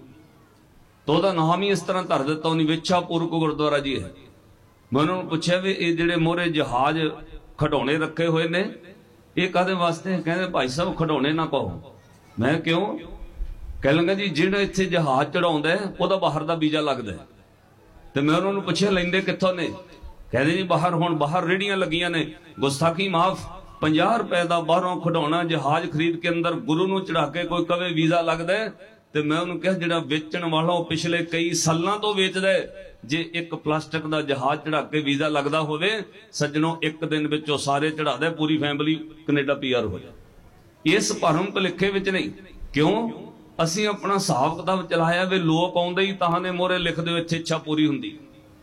ਤਾਂ ਉਹਦਾ ਨਾਮ ਹੀ ਇਸ ਤਰ੍ਹਾਂ ਧਰ ਦਿੱਤਾ ਉਹਨੇ, ਵਿਛਾਪੁਰ ਕੋ ਗੁਰਦੁਆਰਾ ਜੀ ਹੈ। ਮੈਂ ਉਹਨਾਂ ਨੂੰ ਪੁੱਛਿਆ ਵੀ ਇਹ ਜਿਹੜੇ ਮੋਹਰੇ ਜਹਾਜ਼ ਖਿਡੌਣੇ ਰੱਖੇ ਹੋਏ ਨੇ, ਇਹ ਕਾਹਦੇ ਵਾਸਤੇ? ਕਹਿੰਦੇ ਭਾਈ ਸਾਹਿਬ ਖਿਡੌਣੇ ਨਾ ਕਹੋ। ਮੈਂ ਕਿਉਂ? ਕਹਿ ਲੰਗਾ ਜੀ ਜਿਹੜਾ ਇੱਥੇ ਜਹਾਜ਼ ਚੜਾਉਂਦਾ ਉਹਦਾ ਬਾਹਰ ਦਾ ਵੀਜ਼ਾ ਲੱਗਦਾ। ਤੇ ਮੈਂ ਉਹਨਾਂ ਨੂੰ ਪੁੱਛਿਆ ਲੈਂਦੇ ਕਿੱਥੋਂ ਨੇ? ਕਹਿੰਦੇ ਜੀ ਬਾਹਰ, ਹੁਣ ਬਾਹਰ ਰੇੜੀਆਂ ਲੱਗੀਆਂ ਨੇ, ਗੁਸਤਾਖੀ ਮਾਫ, ਪੰਜਾਹ ਰੁਪਏ ਦਾ ਬਾਹਰੋਂ ਖਿਡੌਣਾ ਜਹਾਜ਼ ਖਰੀਦ ਕੇ ਅੰਦਰ ਗੁਰੂ ਨੂੰ ਚੜਾ ਕੇ ਕੋਈ ਕਵੇ ਵੀਜ਼ਾ ਲੱਗਦਾ। ਤੇ ਮੈਂ ਉਹਨੂੰ ਕਿਹਾ ਜਿਹੜਾ ਵੇਚਣ ਵਾਲਾ ਉਹ ਪਿਛਲੇ ਕਈ ਸਾਲਾਂ ਤੋਂ ਵੇਚਦਾ, ਜੇ ਇੱਕ ਪਲਾਸਟਿਕ ਦਾ ਜਹਾਜ਼ ਚੜਾ ਕੇ ਵੀਜ਼ਾ ਲੱਗਦਾ ਹੋਵੇ ਸੱਜਣੋ, ਇੱਕ ਦਿਨ ਵਿੱਚ ਉਹ ਸਾਰੇ ਚੜਾਦਾ, ਪੂਰੀ ਫੈਮਿਲੀ ਕੈਨੇਡਾ ਪੀਆਰ ਹੋ ਜਾਏ। ਇਸ ਭਰਮ ਭੁਲੇਖੇ ਵਿੱਚ ਨਹੀਂ। ਕਿਉਂ? ਅਸੀਂ ਆਪਣਾ ਹਿਸਾਬ ਕਿਤਾਬ ਚਲਾਇਆ ਵੀ ਲੋਕ ਆਉਂਦੇ ਹੀ ਤਾਂ ਨੇ ਮੋਹਰੇ ਲਿਖ ਦਿਓ ਇੱਥੇ ਇੱਛਾ ਪੂਰੀ ਹੁੰਦੀ।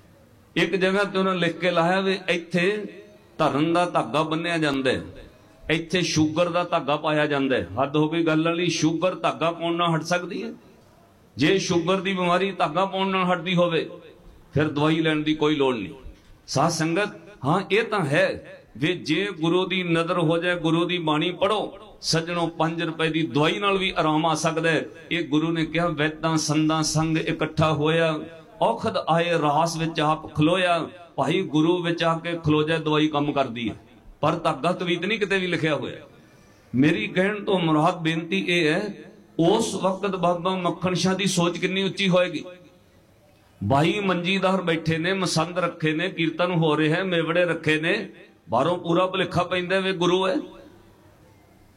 ਇੱਕ ਜਗ੍ਹਾ ਤੇ ਉਹਨਾਂ ਲਿਖ ਕੇ ਲਾਇਆ ਵੀ ਇੱਥੇ ਧਰਨ ਦਾ ਧਾਗਾ ਬੰਨਿਆ ਜਾਂਦਾ, ਇੱਥੇ ਸ਼ੂਗਰ ਦਾ ਧਾਗਾ ਪਾਇਆ ਜਾਂਦਾ। ਹੱਦ ਹੋ ਗਈ ਗੱਲ ਵਾਲੀ, ਸ਼ੂਗਰ ਧਾਗਾ ਪਾਉਣ ਨਾਲ ਹਟ ਸਕਦੀ ਹੈ? ਜੇ ਸ਼ੂਗਰ ਦੀ ਬਿਮਾਰੀ ਧਾਗਾ ਪਾਉਣ ਨਾਲ ਹਟਦੀ ਹੋਵੇ ਫਿਰ ਦਵਾਈ ਲੈਣ ਦੀ ਕੋਈ ਲੋੜ ਨਹੀਂ। ਸਾਧ ਸੰਗਤ, ਹਾਂ ਇਹ ਤਾਂ ਹੈ ਵੀ ਜੇ ਗੁਰੂ ਦੀ ਨਜ਼ਰ ਹੋ ਜਾਏ, ਗੁਰੂ ਦੀ ਬਾਣੀ ਪੜੋ ਸੱਜਣੋ, ਪੰਜ ਰੁਪਏ ਦੀ ਦਵਾਈ ਨਾਲ ਵੀ ਆਰਾਮ ਆ ਸਕਦਾ ਹੈ। ਇਹ ਗੁਰੂ ਨੇ ਕਿਹਾ, ਵੈਦਾਂ ਸੰਦਾਂ ਸੰਗ ਇਕੱਠਾ ਹੋਇਆ, ਔਖਦ ਆਏ ਰਾਸ ਵਿੱਚ ਆਪ ਖਲੋਇਆ। ਭਾਈ ਗੁਰੂ ਵਿੱਚ ਆ ਕੇ ਖਲੋ ਜਾਏ, ਦਵਾਈ ਕੰਮ ਕਰਦੀ ਹੈ। ਪਰ ਧਾਗਾ ਤਵੀਤ ਨਹੀਂ ਕਿਤੇ ਵੀ ਲਿਖਿਆ ਹੋਇਆ। ਮੇਰੀ ਕਹਿਣ ਤੋਂ ਮੁਰਾਦ ਬੇਨਤੀ ਇਹ ਹੈ, ਉਸ ਵਕਤ ਬਾਬਾ ਮੱਖਣ ਸ਼ਾਹ ਦੀ ਸੋਚ ਕਿੰਨੀ ਉੱਚੀ ਹੋਏਗੀ। ਬਾਈ ਮੰਜੀਦਾਰ ਬੈਠੇ ਨੇ, ਮਸੰਦ ਰੱਖੇ ਨੇ, ਕੀਰਤਨ ਹੋ ਰਿਹਾ ਹੈ, ਮੇਵੜੇ ਰੱਖੇ ਨੇ, ਬਾਹਰੋਂ ਪੂਰਾ ਭੁਲੇਖਾ ਪੈਂਦਾ ਵੇ ਗੁਰੂ ਹੈ।